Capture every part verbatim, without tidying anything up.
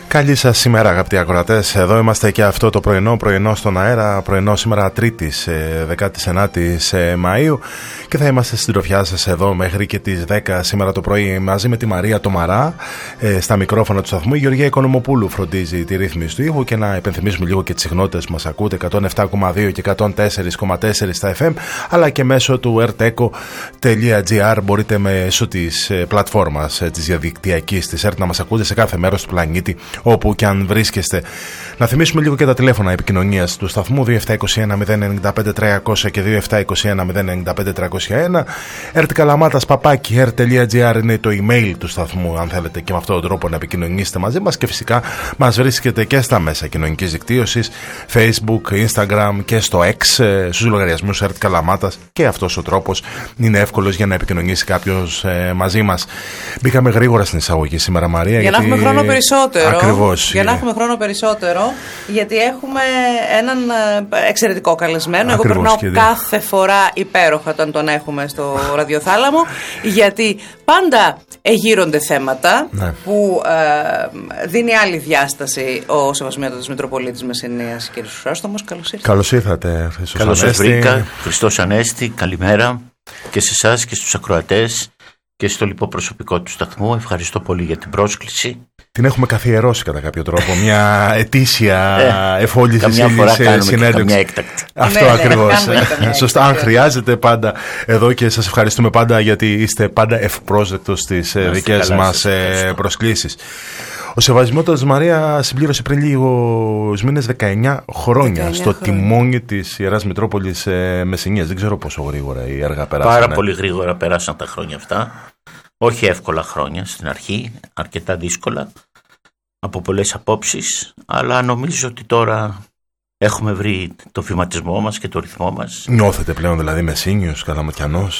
Καλή σας σήμερα, αγαπητοί ακροατές. Εδώ είμαστε και αυτό το πρωινό, πρωινό στον αέρα. Πρωινό σήμερα Τρίτης, δεκάτη ενάτη Μαΐου. Και θα είμαστε στην τροφιά σας εδώ μέχρι και τις δέκα σήμερα το πρωί, μαζί με τη Μαρία Τομαρά στα μικρόφωνα του σταθμού. Η Γεωργία Οικονομοπούλου φροντίζει τη ρύθμιση του ήχου. Και να υπενθυμίσουμε λίγο και τις συχνότητες που μας ακούτε: εκατόν επτά κόμμα δύο και εκατόν τέσσερα κόμμα τέσσερα στα εφ εμ, αλλά και μέσω του ερτέκο τελεία τζι άρ. Μπορείτε μέσω της πλατφόρμας της διαδικτυακής της ΕΡΤ να μας ακούτε σε κάθε μέρος του πλανήτη, όπου και αν βρίσκεστε. Να θυμίσουμε λίγο και τα τηλέφωνα επικοινωνίας του σταθμού: δύο επτά δύο ένα μηδέν εννιά πέντε τριακόσια και δύο επτά δύο ένα μηδέν εννιά πέντε τριακόσια ένα. ερτκαλαμάτας παπάκι ερ τελεία τζι άρ είναι το email του σταθμού, αν θέλετε και με αυτόν τον τρόπο να επικοινωνήσετε μαζί μας. Και φυσικά μας βρίσκεται και στα μέσα κοινωνικής δικτύωσης, Facebook, Instagram και στο X, στους λογαριασμούς ερτκαλαμάτας. Και αυτός ο τρόπος είναι εύκολος για να επικοινωνήσει κάποιος ε, μαζί μας. Μπήκαμε γρήγορα στην εισαγωγή σήμερα, Μαρία, για γιατί... να έχουμε χρόνο περισσότερο. Ακριβώς. Για να έχουμε χρόνο περισσότερο, γιατί έχουμε έναν εξαιρετικό καλεσμένο. Ακριβώς. Εγώ περνάω Και... κάθε φορά υπέροχα όταν τον έχουμε στο ραδιοθάλαμο, γιατί πάντα εγείρονται θέματα, ναι, που ε, δίνει άλλη διάσταση ο Σεβασμιότατος Μητροπολίτης Μεσσηνίας, κ. Χρυσόστομος. Καλώς ήρθατε. Καλώς ήρθατε. Καλώς σας βρήκα. Χριστός Ανέστη, καλημέρα και σε εσάς και στους ακροατές και στο λοιπό προσωπικό του σταθμού. Ευχαριστώ πολύ για την πρόσκληση. Την έχουμε καθιερώσει κατά κάποιο τρόπο, μια ετήσια ε, εφόληση καμιά φορά κάνουμε καμιά έκτακτη. Αυτό ναι, ακριβώς. Ναι, σωστά, αν χρειάζεται πάντα εδώ, και σας ευχαριστούμε πάντα γιατί είστε πάντα ευπρόσδεκτος στις να, δικές μας ε, προσκλήσεις. Ο Σεβασμιότατος, Μαρία, συμπλήρωσε πριν λίγους μήνες δεκαεννιά χρόνια δεκαεννιά στο χρόνια. Τιμόνι της Ιεράς Μητρόπολης ε, Μεσσηνίας. Δεν ξέρω πόσο γρήγορα η έργα περάσαν. Πάρα πολύ γρήγορα περάσαν τα χρόνια αυτά. Όχι εύκολα χρόνια στην αρχή, αρκετά δύσκολα από πολλές απόψεις, αλλά νομίζω ότι τώρα έχουμε βρει το βηματισμό μας και το ρυθμό μας. Νιώθετε πλέον δηλαδή Μεσσήνιος, Καλαματιανός,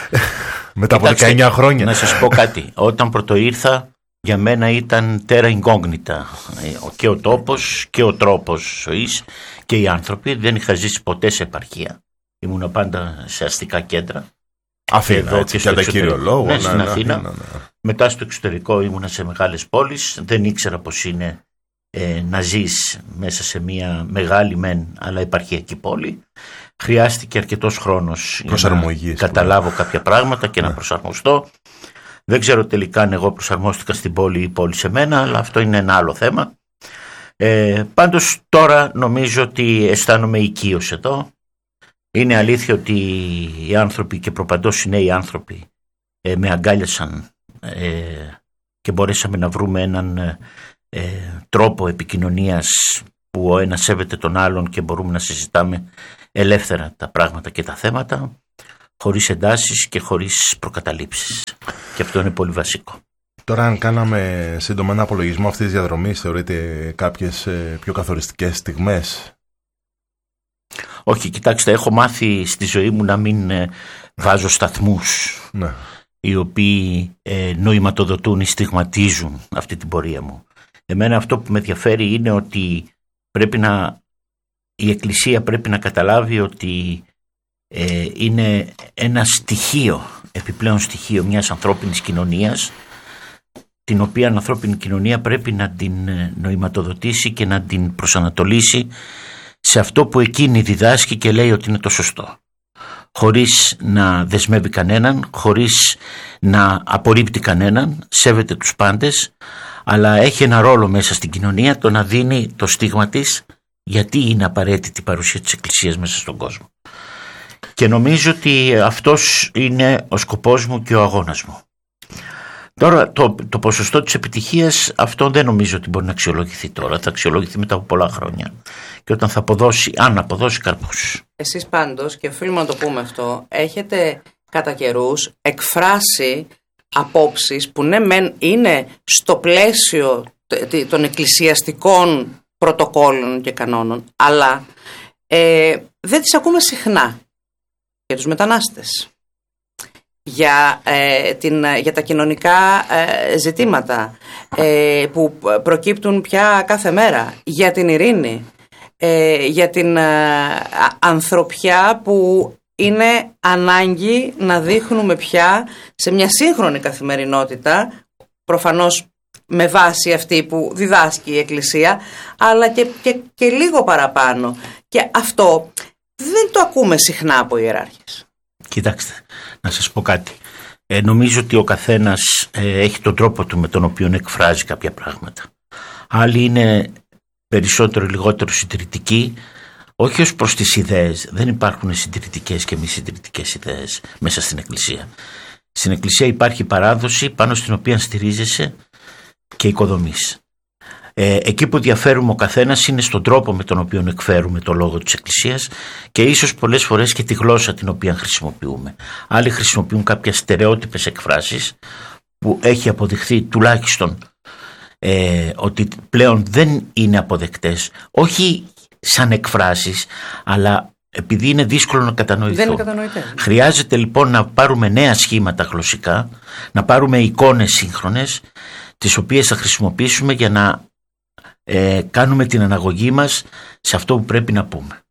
μετά από δεκαεννιά χρόνια? Να σας πω κάτι, όταν πρωτοήρθα για μένα ήταν terra incognita και ο τόπος και ο τρόπος ζωής και οι άνθρωποι. Δεν είχα ζήσει ποτέ σε επαρχία, ήμουνα πάντα σε αστικά κέντρα. Αθήνα, έτσι, και κατά κύριο λόγο. Ναι, στην ναι, Αθήνα. ναι, ναι, ναι. Μετά στο εξωτερικό ήμουνα σε μεγάλες πόλεις. Δεν ήξερα πως είναι ε, να ζεις μέσα σε μια μεγάλη μεν αλλά επαρχιακή πόλη. Χρειάστηκε αρκετός χρόνος για να καταλάβω που... κάποια πράγματα και ναι. να προσαρμοστώ. Δεν ξέρω τελικά αν εγώ προσαρμόστηκα στην πόλη ή η πόλη σε μένα, αλλά αυτό είναι ένα άλλο θέμα. Ε, πάντως τώρα νομίζω ότι αισθάνομαι οικείος εδώ. Είναι αλήθεια ότι οι άνθρωποι, και προπαντός οι νέοι άνθρωποι, ε, με αγκάλιασαν ε, και μπορέσαμε να βρούμε έναν ε, τρόπο επικοινωνίας που ο ένας σέβεται τον άλλον και μπορούμε να συζητάμε ελεύθερα τα πράγματα και τα θέματα, χωρίς εντάσεις και χωρίς προκαταλήψεις. Και αυτό είναι πολύ βασικό. Τώρα, αν κάναμε σύντομα ένα απολογισμό αυτής της διαδρομής, θεωρείτε κάποιες ε, πιο καθοριστικές στιγμές? Όχι, κοιτάξτε, έχω μάθει στη ζωή μου να μην ε, βάζω σταθμούς, ναι, οι οποίοι ε, νοηματοδοτούν ή στιγματίζουν αυτή την πορεία μου. Εμένα αυτό που με ενδιαφέρει είναι ότι πρέπει να, η Εκκλησία πρέπει να καταλάβει ότι ε, είναι ένα στοιχείο, επιπλέον στοιχείο μιας ανθρώπινης κοινωνίας, την οποία η ανθρώπινη κοινωνία πρέπει να την νοηματοδοτήσει και να την προσανατολίσει σε αυτό που εκείνη διδάσκει και λέει ότι είναι το σωστό, χωρίς να δεσμεύει κανέναν, χωρίς να απορρίπτει κανέναν, σέβεται τους πάντες, αλλά έχει ένα ρόλο μέσα στην κοινωνία, το να δίνει το στίγμα της, γιατί είναι απαραίτητη η παρουσία της Εκκλησίας μέσα στον κόσμο. Και νομίζω ότι αυτός είναι ο σκοπός μου και ο αγώνας μου. Τώρα το, το ποσοστό της επιτυχίας, αυτό δεν νομίζω ότι μπορεί να αξιολογηθεί τώρα. Θα αξιολογηθεί μετά από πολλά χρόνια και όταν θα αποδώσει, αν αποδώσει καρπούς. Εσείς πάντως, και οφείλουμε να το πούμε αυτό, έχετε κατά καιρούς εκφράσει απόψεις που ναι μεν είναι στο πλαίσιο των εκκλησιαστικών πρωτοκόλων και κανόνων, αλλά ε, δεν τις ακούμε συχνά για τους μετανάστες, για, ε, την, για τα κοινωνικά ε, ζητήματα ε, που προκύπτουν πια κάθε μέρα, για την ειρήνη, ε, για την ε, ανθρωπιά που είναι ανάγκη να δείχνουμε πια σε μια σύγχρονη καθημερινότητα, προφανώς με βάση αυτή που διδάσκει η Εκκλησία, αλλά και, και, και λίγο παραπάνω. Και αυτό δεν το ακούμε συχνά από ιεράρχες. Κοιτάξτε, να σας πω κάτι. Ε, νομίζω ότι ο καθένας ε, έχει τον τρόπο του με τον οποίο εκφράζει κάποια πράγματα. Άλλοι είναι περισσότερο ή λιγότερο συντηρητικοί, όχι ως προς τις ιδέες. Δεν υπάρχουν συντηρητικές και μη συντηρητικές ιδέες μέσα στην Εκκλησία. Στην Εκκλησία υπάρχει παράδοση πάνω στην οποία στηρίζεσαι και οικοδομείς. Ε, εκεί που διαφέρουμε ο καθένας είναι στον τρόπο με τον οποίο εκφέρουμε το λόγο της Εκκλησίας και ίσως πολλές φορές και τη γλώσσα την οποία χρησιμοποιούμε. Άλλοι χρησιμοποιούν κάποιες στερεότυπες εκφράσεις που έχει αποδειχθεί τουλάχιστον ε, ότι πλέον δεν είναι αποδεκτές, όχι σαν εκφράσεις, αλλά επειδή είναι δύσκολο να κατανοηθούν. Δεν είναι κατανοητές. Χρειάζεται λοιπόν να πάρουμε νέα σχήματα γλωσσικά, να πάρουμε εικόνες σύγχρονες, τις οποίες θα χρησιμοποιήσουμε για να ε, κάνουμε την αναγωγή μας σε αυτό που πρέπει να πούμε.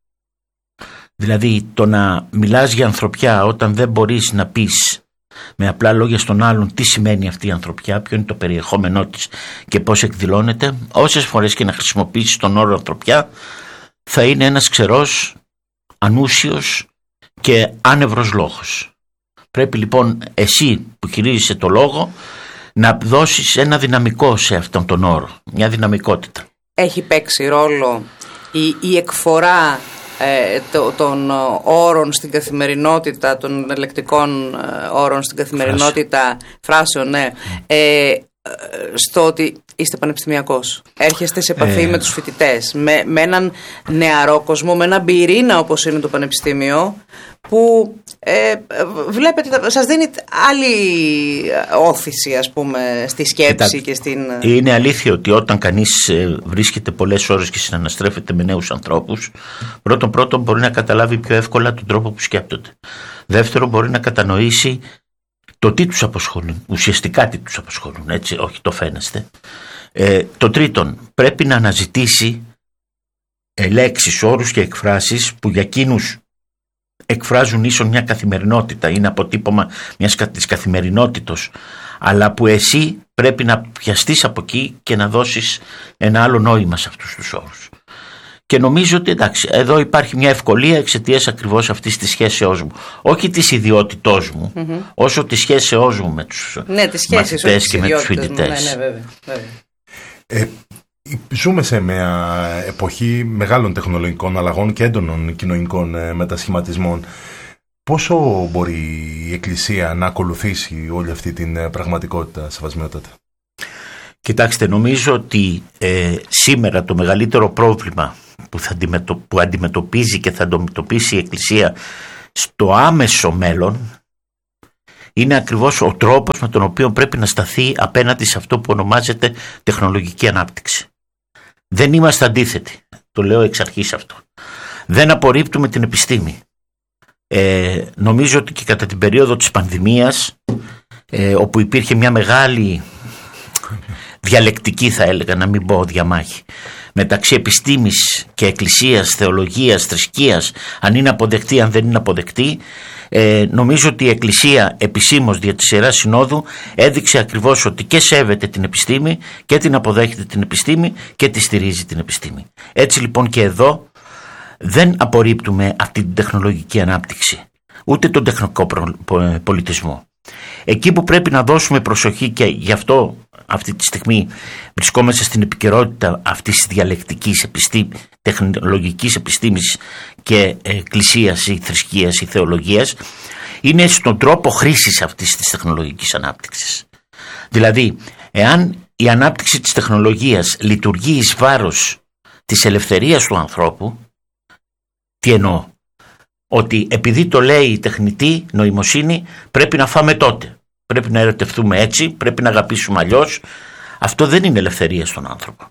Δηλαδή το να μιλάς για ανθρωπιά όταν δεν μπορείς να πεις με απλά λόγια στον άλλον τι σημαίνει αυτή η ανθρωπιά, ποιο είναι το περιεχόμενό της και πώς εκδηλώνεται, όσες φορές και να χρησιμοποιήσεις τον όρο ανθρωπιά, θα είναι ένας ξερός, ανούσιος και άνευρος λόγος. Πρέπει λοιπόν εσύ που χειρίζεσαι το λόγο να δώσεις ένα δυναμικό σε αυτόν τον όρο, μια δυναμικότητα. Έχει παίξει ρόλο η, η εκφορά ε, το, των όρων στην καθημερινότητα, των ελεκτικών ε, όρων στην καθημερινότητα, φράσεων, ναι, ε, στο ότι είστε πανεπιστημιακός, έρχεστε σε επαφή ε... με τους φοιτητές, με, με έναν νεαρό κόσμο, με έναν πυρήνα όπως είναι το πανεπιστήμιο, που ε, βλέπετε, σας δίνει άλλη όθηση, ας πούμε, στη σκέψη. Κοιτά, και στην... Είναι αλήθεια ότι όταν κανείς βρίσκεται πολλές ώρες και συναναστρέφεται με νέους ανθρώπους, πρώτον πρώτον μπορεί να καταλάβει πιο εύκολα τον τρόπο που σκέπτονται. Δεύτερον, μπορεί να κατανοήσει το τι τους απασχολούν, ουσιαστικά τι τους απασχολούν, έτσι, όχι το φαίνεστε. Ε, το τρίτον, πρέπει να αναζητήσει ε, λέξεις, όρους και εκφράσεις που για εκείνους εκφράζουν ίσον μια καθημερινότητα, είναι αποτύπωμα μιας της καθημερινότητος, αλλά που εσύ πρέπει να πιαστείς από εκεί και να δώσεις ένα άλλο νόημα σε αυτούς τους όρους. Και νομίζω ότι εντάξει, εδώ υπάρχει μια ευκολία εξαιτίας ακριβώς αυτής της σχέσεώς μου. Όχι της ιδιότητός μου, mm-hmm. όσο της σχέσεώς μου με τους ναι, μαθητές και με τους φοιτητές. Ναι, ναι, βέβαια, βέβαια. Ε, ζούμε σε μια εποχή μεγάλων τεχνολογικών αλλαγών και έντονων κοινωνικών μετασχηματισμών. Πόσο μπορεί η Εκκλησία να ακολουθήσει όλη αυτή την πραγματικότητα, σεβασμιότατα? Κοιτάξτε, νομίζω ότι ε, σήμερα το μεγαλύτερο πρόβλημα που, θα αντιμετω, που αντιμετωπίζει και θα αντιμετωπίσει η Εκκλησία στο άμεσο μέλλον είναι ακριβώς ο τρόπος με τον οποίο πρέπει να σταθεί απέναντι σε αυτό που ονομάζεται τεχνολογική ανάπτυξη. Δεν είμαστε αντίθετοι, το λέω εξ αρχής αυτό. Δεν απορρίπτουμε την επιστήμη. Ε, νομίζω ότι και κατά την περίοδο της πανδημίας, ε, όπου υπήρχε μια μεγάλη διαλεκτική, θα έλεγα, να μην πω διαμάχη, μεταξύ επιστήμης και εκκλησίας, θεολογίας, θρησκείας, αν είναι αποδεκτή, αν δεν είναι αποδεκτή, ε, νομίζω ότι η Εκκλησία επισήμως δια της Ιεράς Συνόδου έδειξε ακριβώς ότι και σέβεται την επιστήμη και την αποδέχεται την επιστήμη και τη στηρίζει την επιστήμη. Έτσι λοιπόν και εδώ δεν απορρίπτουμε αυτή την τεχνολογική ανάπτυξη, ούτε τον τεχνικό πολιτισμό. Εκεί που πρέπει να δώσουμε προσοχή, και γι' αυτό αυτή τη στιγμή βρισκόμαστε στην επικαιρότητα αυτής της διαλεκτικής επιστήμη, τεχνολογικής επιστήμης και εκκλησίας ή θρησκείας ή θεολογίας, είναι στον τρόπο χρήσης αυτής της τεχνολογικής ανάπτυξης. Δηλαδή, εάν η ανάπτυξη της τεχνολογίας λειτουργεί εις βάρος της ελευθερίας του ανθρώπου, τι εννοώ? Ότι επειδή το λέει η τεχνητή νοημοσύνη πρέπει να φάμε τότε, πρέπει να ερωτευτούμε έτσι, πρέπει να αγαπήσουμε αλλιώς, αυτό δεν είναι ελευθερία στον άνθρωπο.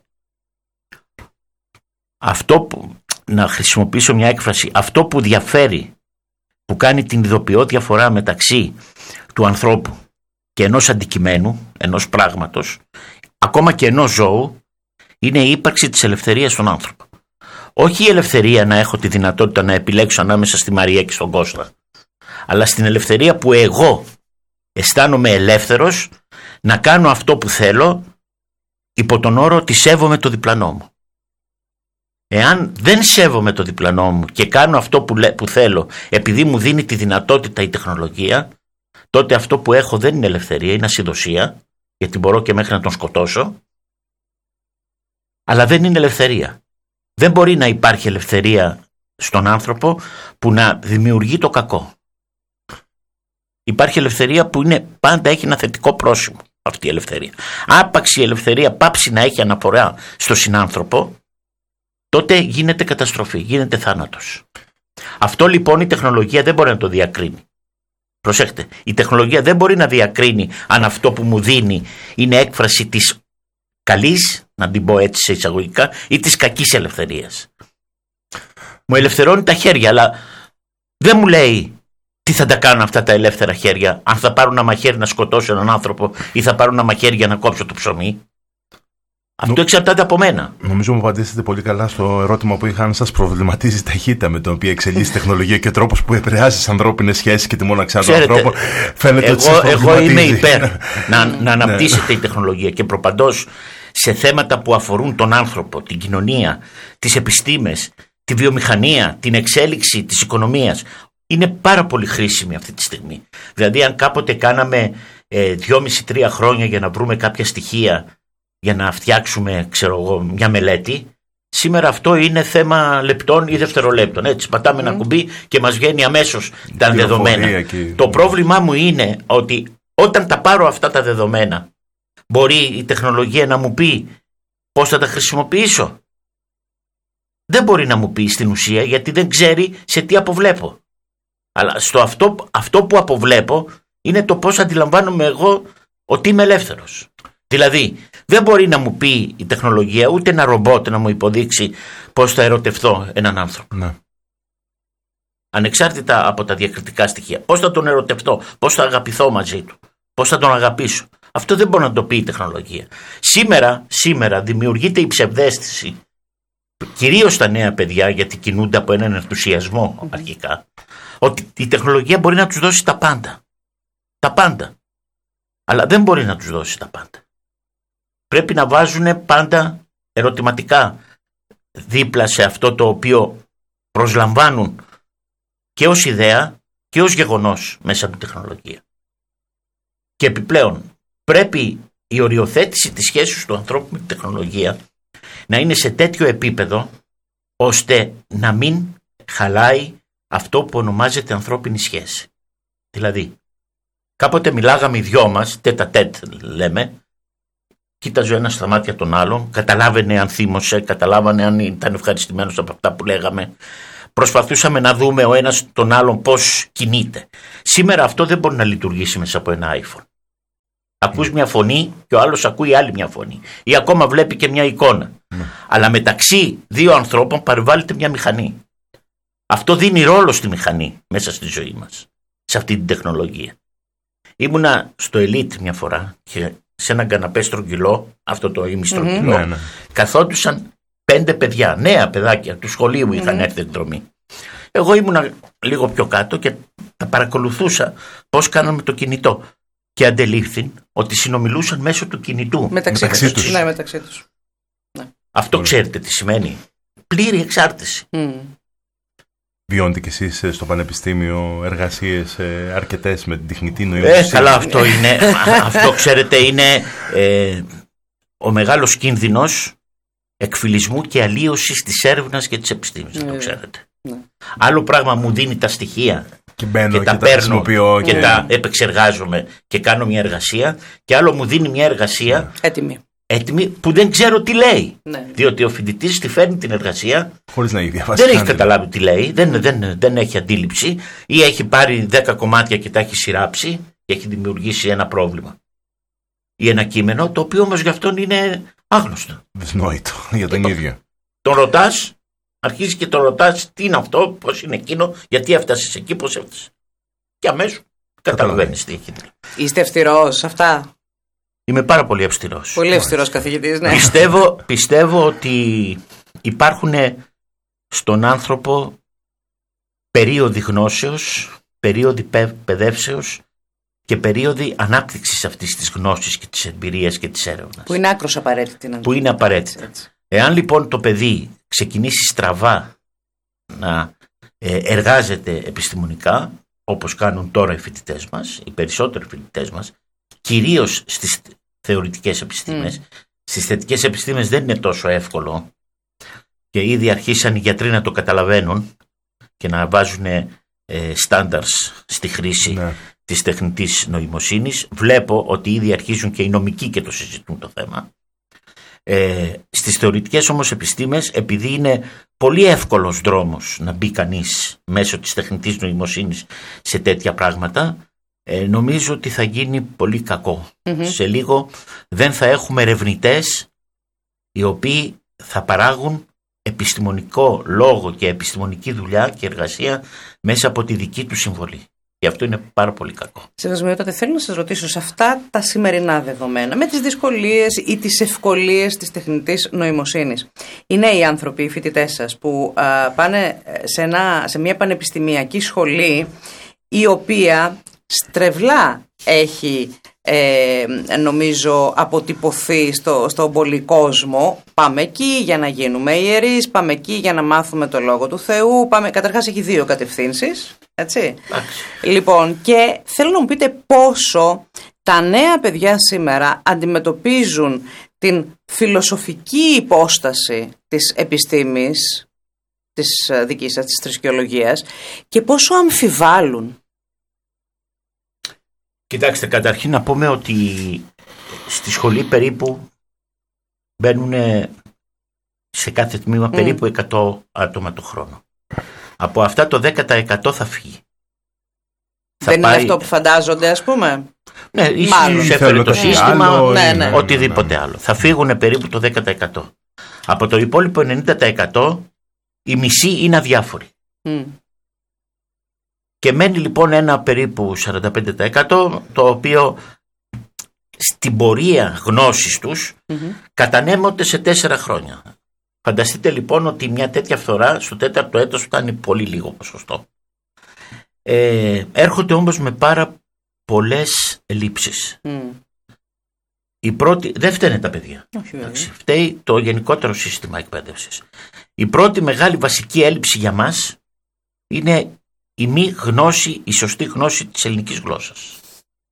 Αυτό που, να χρησιμοποιήσω μια έκφραση, αυτό που διαφέρει, που κάνει την ειδοποιώ διαφορά μεταξύ του ανθρώπου και ενός αντικειμένου, ενός πράγματος, ακόμα και ενός ζώου, είναι η ύπαρξη της ελευθερίας στον άνθρωπο. Όχι η ελευθερία να έχω τη δυνατότητα να επιλέξω ανάμεσα στη Μαρία και στον Κώστα, αλλά στην ελευθερία που εγώ αισθάνομαι ελεύθερος να κάνω αυτό που θέλω υπό τον όρο ότι σέβομαι το διπλανό μου. Εάν δεν σέβομαι το διπλανό μου και κάνω αυτό που, λέ, που θέλω επειδή μου δίνει τη δυνατότητα η τεχνολογία, τότε αυτό που έχω δεν είναι ελευθερία, είναι ασυδοσία, γιατί μπορώ και μέχρι να τον σκοτώσω, αλλά δεν είναι ελευθερία. Δεν μπορεί να υπάρχει ελευθερία στον άνθρωπο που να δημιουργεί το κακό. Υπάρχει ελευθερία που είναι, πάντα έχει ένα θετικό πρόσημο αυτή η ελευθερία. Άπαξ η ελευθερία πάψει να έχει αναφορά στο συνάνθρωπο, τότε γίνεται καταστροφή, γίνεται θάνατος. Αυτό λοιπόν η τεχνολογία δεν μπορεί να το διακρίνει. Προσέχτε, η τεχνολογία δεν μπορεί να διακρίνει αν αυτό που μου δίνει είναι έκφραση της καλής, να την πω έτσι σε εισαγωγικά, ή της κακής ελευθερίας. Μου ελευθερώνει τα χέρια, αλλά δεν μου λέει τι θα τα κάνουν αυτά τα ελεύθερα χέρια, αν θα πάρουν ένα μαχαίρι να σκοτώσω έναν άνθρωπο ή θα πάρουν ένα μαχαίρι για να κόψω το ψωμί. Αυτό Νο... εξαρτάται από μένα. Νομίζω μου απαντήσετε πολύ καλά στο ερώτημα που είχα, αν σας προβληματίζει η ταχύτητα με την οποία εξελίσσει η τεχνολογία και ο τρόπος που επηρεάζει τις ανθρώπινες σχέσεις και τη μοναξιά του ανθρώπου. Φαίνεται εγώ, ότι σας εγώ είμαι υπέρ να, να αναπτύσσεται η τεχνολογία και προπαντός σε θέματα που αφορούν τον άνθρωπο, την κοινωνία, τις επιστήμες, τη βιομηχανία, την εξέλιξη της οικονομίας. Είναι πάρα πολύ χρήσιμη αυτή τη στιγμή. Δηλαδή αν κάποτε κάναμε ε, δυόμιση τρία χρόνια για να βρούμε κάποια στοιχεία για να φτιάξουμε, ξέρω εγώ, μια μελέτη, σήμερα αυτό είναι θέμα λεπτών ή δευτερολέπτων. Έτσι, πατάμε mm. ένα κουμπί και μας βγαίνει αμέσως τα δεδομένα. Και... Το πρόβλημά μου είναι ότι όταν τα πάρω αυτά τα δεδομένα, μπορεί η τεχνολογία να μου πει πώς θα τα χρησιμοποιήσω. Δεν μπορεί να μου πει στην ουσία, γιατί δεν ξέρει σε τι αποβλέπω. Αλλά στο αυτό, αυτό που αποβλέπω είναι το πώς αντιλαμβάνομαι εγώ ότι είμαι ελεύθερος. Δηλαδή δεν μπορεί να μου πει η τεχνολογία, ούτε ένα ρομπότ να μου υποδείξει πώς θα ερωτευθώ έναν άνθρωπο. Ναι. Ανεξάρτητα από τα διακριτικά στοιχεία. Πώς θα τον ερωτευτώ, πώς θα αγαπηθώ μαζί του, πώς θα τον αγαπήσω. Αυτό δεν μπορεί να το πει η τεχνολογία. Σήμερα, σήμερα δημιουργείται η ψευδαίσθηση, κυρίως στα νέα παιδιά, γιατί κινούνται από έναν ενθουσιασμό αρχικά, ότι η τεχνολογία μπορεί να τους δώσει τα πάντα. Τα πάντα. Αλλά δεν μπορεί να τους δώσει τα πάντα. Πρέπει να βάζουν πάντα ερωτηματικά δίπλα σε αυτό το οποίο προσλαμβάνουν και ως ιδέα και ως γεγονός μέσα από την τεχνολογία. Και επιπλέον πρέπει η οριοθέτηση της σχέσης του ανθρώπου με την τεχνολογία να είναι σε τέτοιο επίπεδο ώστε να μην χαλάει αυτό που ονομάζεται ανθρώπινη σχέση. Δηλαδή, κάποτε μιλάγαμε οι δυο μας, τέτα τέτ λέμε, κοίταζε ο ένας στα μάτια των άλλων, καταλάβαινε αν θύμωσε, καταλάβανε αν ήταν ευχαριστημένος από αυτά που λέγαμε. Προσπαθούσαμε να δούμε ο ένας τον άλλον πώς κινείται. Σήμερα αυτό δεν μπορεί να λειτουργήσει μέσα από ένα iPhone. Ακούς mm. μια φωνή και ο άλλος ακούει άλλη μια φωνή. Ή ακόμα βλέπει και μια εικόνα. Mm. Αλλά μεταξύ δύο ανθρώπων παρεμβάλλεται μια μηχανή. Αυτό δίνει ρόλο στη μηχανή μέσα στη ζωή μας, σε αυτή την τεχνολογία. Ήμουνα στο Elite μια φορά και σε έναν καναπέ στρογγυλό, αυτό το ημιστρογγυλό, mm-hmm. καθόντουσαν πέντε παιδιά, νέα παιδάκια του σχολείου είχαν mm-hmm. έρθει εκδρομή. Εγώ ήμουνα λίγο πιο κάτω και τα παρακολουθούσα πώς κάναμε το κινητό και αντελήφθη ότι συνομιλούσαν μέσω του κινητού. Μεταξύ, μεταξύ τους. Ναι, μεταξύ τους. Αυτό mm. ξέρετε τι σημαίνει. Πλήρη εξάρτηση. Mm. Βιώνετε κι εσείς στο πανεπιστήμιο εργασίες ε, αρκετές με την τεχνητή νοημοσύνη? Ε, καλά, αυτό είναι. Αυτό ξέρετε είναι ε, ο μεγάλος κίνδυνος εκφυλισμού και αλλίωσης της έρευνας και της επιστήμης. Mm. Το ξέρετε. Mm. Άλλο πράγμα μου δίνει τα στοιχεία και, μπαίνω, και τα και παίρνω τα και mm. τα επεξεργάζομαι και κάνω μια εργασία, και άλλο μου δίνει μια εργασία mm. έτοιμη. έτοιμη που δεν ξέρω τι λέει. Ναι. Διότι ο φοιτητής τη φέρνει την εργασία χωρίς να έχει διαβάσει. Δεν έχει καταλάβει τι λέει, δεν, δεν, δεν έχει αντίληψη, ή έχει πάρει δέκα κομμάτια και τα έχει σειράψει και έχει δημιουργήσει ένα πρόβλημα ή ένα κείμενο, το οποίο όμως για αυτόν είναι άγνωστο. Δυσνόητο για τον το, ίδιο. Τον ρωτάς, αρχίζει και τον ρωτάς τι είναι αυτό, πώς είναι εκείνο, γιατί έφτασες εκεί, πώς έφτασες. Και αμέσως καταλαβαίνεις τι έχει. Είστε αυστηρός αυτά? Είμαι πάρα πολύ αυστηρός. Πολύ αυστηρός καθηγητής, ναι. Πιστεύω, πιστεύω ότι υπάρχουν στον άνθρωπο περίοδοι γνώσεως, περίοδοι παιδεύσεως και περίοδοι ανάπτυξης αυτής της γνώσης και της εμπειρίας και της έρευνας. Που είναι άκρως απαραίτητη. Που είναι απαραίτητα. Έτσι, έτσι. Εάν λοιπόν το παιδί ξεκινήσει στραβά να ε, εργάζεται επιστημονικά, όπως κάνουν τώρα οι φοιτητές μας, οι περισσότεροι φοιτητές μας, κυρίως στις θεωρητικές επιστήμες, mm. στις θετικές επιστήμες δεν είναι τόσο εύκολο και ήδη αρχίσαν οι γιατροί να το καταλαβαίνουν και να βάζουν στάνταρς ε, στη χρήση ναι. της τεχνητής νοημοσύνης. Βλέπω ότι ήδη αρχίζουν και οι νομικοί και το συζητούν το θέμα. Ε, στις θεωρητικές όμως επιστήμες, επειδή είναι πολύ εύκολος δρόμος να μπει κανείς μέσω της τεχνητής νοημοσύνης σε τέτοια πράγματα, ε, νομίζω ότι θα γίνει πολύ κακό. Mm-hmm. Σε λίγο δεν θα έχουμε ερευνητές οι οποίοι θα παράγουν επιστημονικό λόγο και επιστημονική δουλειά και εργασία μέσα από τη δική του συμβολή. Και αυτό είναι πάρα πολύ κακό. Σεβασμιότατε, θέλω να σας ρωτήσω, σε αυτά τα σημερινά δεδομένα, με τις δυσκολίες ή τις ευκολίες της τεχνητής νοημοσύνης, οι νέοι άνθρωποι, οι φοιτητές σας, που α, πάνε σε, ένα, σε μια πανεπιστημιακή σχολή, η οποία στρεβλά έχει ε, νομίζω αποτυπωθεί στο, στον πολυκόσμο. Πάμε εκεί για να γίνουμε ιερείς, πάμε εκεί για να μάθουμε το λόγο του Θεού. Πάμε, καταρχάς έχει δύο κατευθύνσεις, έτσι. Λοιπόν, και θέλω να μου πείτε πόσο τα νέα παιδιά σήμερα αντιμετωπίζουν την φιλοσοφική υπόσταση της επιστήμης, της δικής σας, της θρησκεολογίας, και πόσο αμφιβάλλουν. Κοιτάξτε, καταρχήν να πούμε ότι στη σχολή περίπου μπαίνουν σε κάθε τμήμα mm. περίπου εκατό άτομα το χρόνο. Από αυτά το δέκα τοις εκατό θα φύγει. Δεν θα είναι πάει... αυτό που φαντάζονται, ας πούμε. Ναι, ίσως έφερε το σύστημα, άλλο, ναι, ναι. οτιδήποτε ναι, ναι. άλλο. Θα φύγουν περίπου το δέκα τοις εκατό. Από το υπόλοιπο ενενήντα τοις εκατό η μισή είναι αδιάφοροι. Mm. Και μένει λοιπόν ένα περίπου σαράντα πέντε τοις εκατό, το οποίο στην πορεία γνώσης τους mm-hmm. κατανέμονται σε τέσσερα χρόνια. Φανταστείτε λοιπόν ότι μια τέτοια φθορά στο τέταρτο έτος φτάνει πολύ λίγο ποσοστό. Ε, έρχονται όμως με πάρα πολλές ελλείψεις. Mm. Η πρώτη, δεν φταίνε τα παιδιά. Okay. Φταίει το γενικότερο σύστημα εκπαίδευσης. Η πρώτη μεγάλη βασική έλλειψη για μας είναι η μη γνώση, η σωστή γνώση της ελληνικής γλώσσας.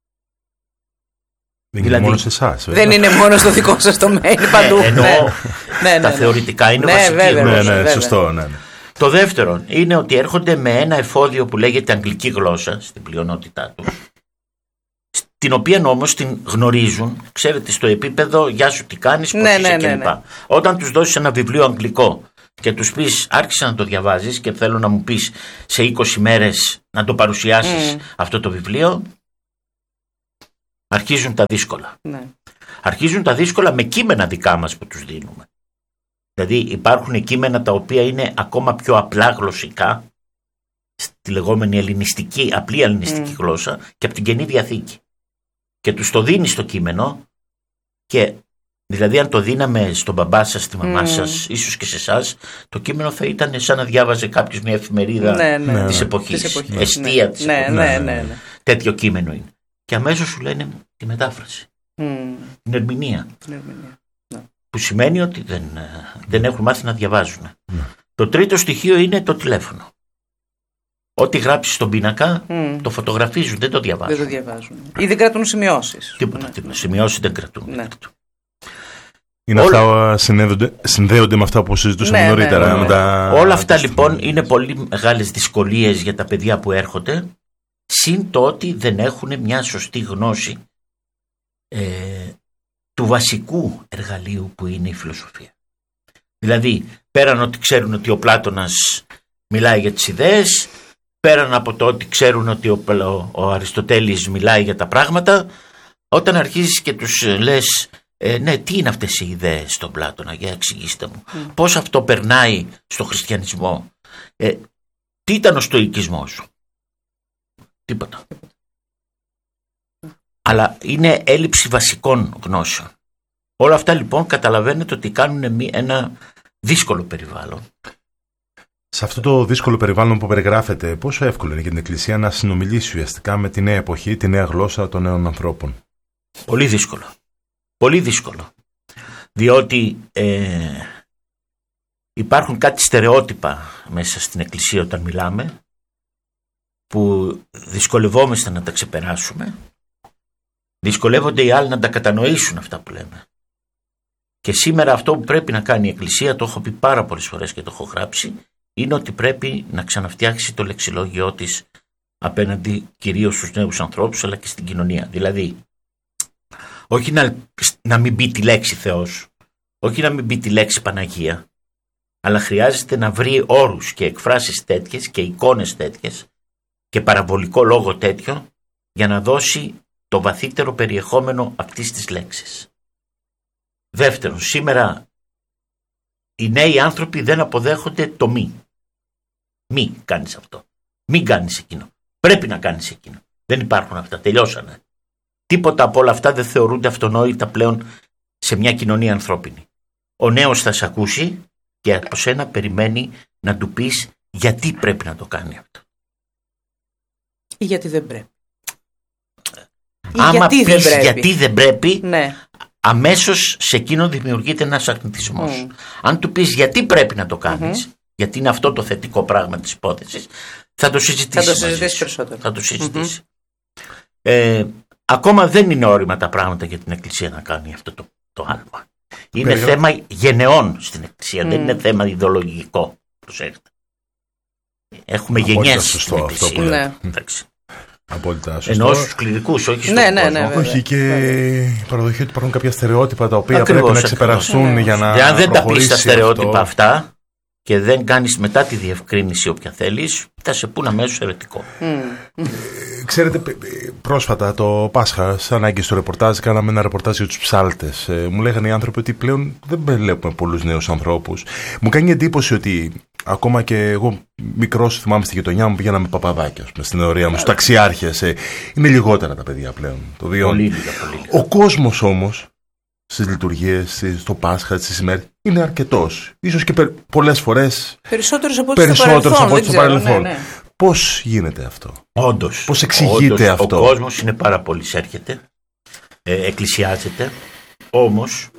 Δεν δηλαδή, είναι μόνο σε εσάς. Δεν είναι μόνο στο δικό σας τομέα, είναι παντού. Ναι, εννοώ ναι. ναι, τα ναι, θεωρητικά είναι ναι, βασική βέβαια, γλώσσα. Ναι, ναι, σωστό, ναι, ναι. Το δεύτερο είναι ότι έρχονται με ένα εφόδιο που λέγεται αγγλική γλώσσα στην πλειονότητά του, την οποία όμως την γνωρίζουν, ξέρετε, στο επίπεδο «Γεια σου, τι κάνεις, πώς ναι, είσαι» ναι, κλπ. Ναι, ναι. Όταν τους δώσεις ένα βιβλίο αγγλικό και τους πεις άρχισε να το διαβάζεις και θέλω να μου πεις σε είκοσι μέρες να το παρουσιάσεις mm. αυτό το βιβλίο, αρχίζουν τα δύσκολα. Ναι. Αρχίζουν τα δύσκολα με κείμενα δικά μας που τους δίνουμε. Δηλαδή υπάρχουν κείμενα τα οποία είναι ακόμα πιο απλά γλωσσικά, στη λεγόμενη ελληνιστική, απλή ελληνιστική mm. γλώσσα, και από την Καινή Διαθήκη. Και τους το δίνεις το κείμενο, και δηλαδή αν το δίναμε στον μπαμπά σας, στη μαμά mm. σας, ίσως και σε εσάς, το κείμενο θα ήταν σαν να διάβαζε κάποιος μια εφημερίδα ναι, ναι, της, ναι, εποχής, της εποχής, εστία ναι, της ναι, εποχής. Ναι, ναι, ναι. Τέτοιο κείμενο είναι. Και αμέσως σου λένε τη μετάφραση, mm. την ερμηνεία. Την ερμηνεία. Ναι. Που σημαίνει ότι δεν, δεν έχουν μάθει να διαβάζουν. Ναι. Το τρίτο στοιχείο είναι το τηλέφωνο. Ό,τι γράψεις στον πίνακα mm. το φωτογραφίζουν, δεν το διαβάζουν. Δεν το διαβάζουν. Ή δεν κρατούν σημειώσεις. Τίποτα, ναι. τίποτα. Σημειώσεις δεν κρατούν. Ναι. Είναι όλα αυτά συνδέονται, συνδέονται με αυτά που συζητούσαμε ναι, νωρίτερα. Ναι, ναι, ναι. Τα... Όλα αυτά λοιπόν είναι πολύ μεγάλες δυσκολίες για τα παιδιά που έρχονται, συν το ότι δεν έχουν μια σωστή γνώση ε, του βασικού εργαλείου που είναι η φιλοσοφία. Δηλαδή, πέραν ότι ξέρουν ότι ο Πλάτωνας μιλάει για τις ιδέες, πέραν από το ότι ξέρουν ότι ο, ο, ο Αριστοτέλης μιλάει για τα πράγματα, όταν αρχίζεις και τους λες ε, ναι, τι είναι αυτές οι ιδέες στον Πλάτωνα, για εξηγήστε μου, mm. πώς αυτό περνάει στο χριστιανισμό, ε, τι ήταν ο στοικισμός, τίποτα. Αλλά είναι έλλειψη βασικών γνώσεων. Όλα αυτά λοιπόν καταλαβαίνετε ότι κάνουν ένα δύσκολο περιβάλλον. Σε αυτό το δύσκολο περιβάλλον που περιγράφεται, πόσο εύκολο είναι για την Εκκλησία να συνομιλήσει ουσιαστικά με τη νέα εποχή, τη νέα γλώσσα των νέων ανθρώπων? Πολύ δύσκολο. Πολύ δύσκολο. Διότι ε, υπάρχουν κάτι στερεότυπα μέσα στην Εκκλησία όταν μιλάμε, που δυσκολευόμαστε να τα ξεπεράσουμε. Δυσκολεύονται οι άλλοι να τα κατανοήσουν αυτά που λέμε. Και σήμερα αυτό που πρέπει να κάνει η Εκκλησία, το έχω πει πάρα πολλές φορές και το έχω γράψει, είναι ότι πρέπει να ξαναφτιάξει το λεξιλόγιό της απέναντι κυρίως στους νέους ανθρώπους, αλλά και στην κοινωνία. Δηλαδή, όχι να, να μην μπει τη λέξη Θεός, όχι να μην μπει τη λέξη Παναγία, αλλά χρειάζεται να βρει όρους και εκφράσεις τέτοιες και εικόνες τέτοιες και παραβολικό λόγο τέτοιο για να δώσει το βαθύτερο περιεχόμενο αυτής της λέξης. Δεύτερον, σήμερα οι νέοι άνθρωποι δεν αποδέχονται το μη. Μη κάνεις αυτό. Μην κάνεις εκείνο. Πρέπει να κάνεις εκείνο. Δεν υπάρχουν αυτά. Τελειώσανε. Τίποτα από όλα αυτά δεν θεωρούνται αυτονόητα πλέον σε μια κοινωνία ανθρώπινη. Ο νέος θα σε ακούσει και από σένα περιμένει να του πεις γιατί πρέπει να το κάνει αυτό. Ή γιατί δεν πρέπει. Άμα γιατί πεις δεν πρέπει. γιατί δεν πρέπει, ναι. αμέσως σε εκείνο δημιουργείται ένας αρνητισμός. Mm. Αν του πεις γιατί πρέπει να το κάνεις, mm-hmm. γιατί είναι αυτό το θετικό πράγμα της υπόθεσης, θα το συζητήσει. Θα το συζητήσει περισσότερο. Θα το συζητήσει. Mm-hmm. Ε, ακόμα δεν είναι όρημα τα πράγματα για την Εκκλησία να κάνει αυτό το, το άλμα. Είναι Περιγρα... θέμα γενεών στην Εκκλησία, mm. δεν είναι θέμα ιδεολογικό. Προσέχετε. Έχουμε γενιές στην Εκκλησία. Ναι. Απόλυτα σωστό. Ενώ στους κληρικούς, όχι στον ναι, ναι, ναι, κόσμο. Όχι, και η παραδοχή ότι υπάρχουν κάποια στερεότυπα τα οποία ακριβώς, πρέπει να ξεπεραστούν ναι. για να αν δεν τα πεις τα στερεότυπα αυτό. αυτά και δεν κάνεις μετά τη διευκρίνηση όποια θέλεις, θα σε πούν αμέσως αιρετικό. Mm. Ε, ξέρετε, πρόσφατα το Πάσχα, σαν ανάγκη στο ρεπορτάζ, κάναμε ένα ρεπορτάζ για τους ψάλτες. Ε, μου λέγανε οι άνθρωποι ότι πλέον δεν βλέπουμε πολλούς νέους ανθρώπους. Μου κάνει εντύπωση ότι ακόμα και εγώ μικρός, θυμάμαι στη γειτονιά μου, πηγαίναμε παπαδάκια πούμε, στην εωρία μου, στους ταξιάρχες. Ε, είναι λιγότερα τα παιδιά πλέον. Το πολύ λίγα, πολύ λίγα. Ο κόσμος όμως στις λειτουργίες, στο Πάσχα, στις ημέρες, είναι αρκετός. Ίσως και πε, πολλές φορές περισσότερος από ό,τι στο παρελθόν. Από στο παρελθόν. Ναι, ναι. Πώς γίνεται αυτό? Όντως. Πώς εξηγείται όντως, αυτό? Ο κόσμος είναι πάρα πολύ έρχεται, ε, εκκλησιάζεται, όμως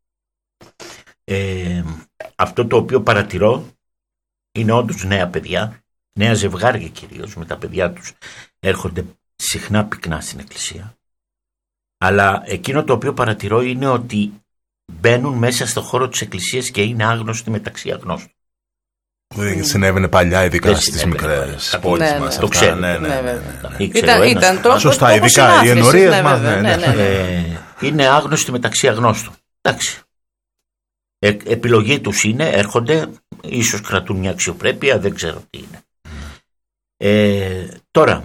ε, αυτό το οποίο παρατηρώ είναι όντως νέα παιδιά, νέα ζευγάρια κυρίως, με τα παιδιά τους έρχονται συχνά πυκνά στην εκκλησία. Αλλά εκείνο το οποίο παρατηρώ είναι ότι μπαίνουν μέσα στο χώρο της εκκλησίας και είναι άγνωστοι μεταξύ αγνώστων. Δεν συνέβαινε παλιά, ειδικά στις μικρές πόλεις μας. Το ξέρω. Ναι, ναι, ναι, ναι. Ήταν, ήταν το, σωστά, το, ειδικά οι ενορίες ναι, μας. ναι, ναι, ναι, ναι. Ε, είναι άγνωστοι μεταξύ αγνώστων. Εντάξει. Ε, επιλογή τους είναι, έρχονται, ίσως κρατούν μια αξιοπρέπεια, δεν ξέρω τι είναι. Ε, τώρα,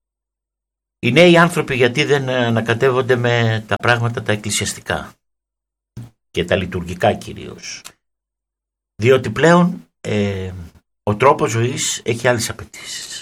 οι νέοι άνθρωποι γιατί δεν ανακατεύονται με τα πράγματα τα εκκλησιαστικά και τα λειτουργικά κυρίως? Διότι πλέον ε, ο τρόπος ζωής έχει άλλες απαιτήσεις.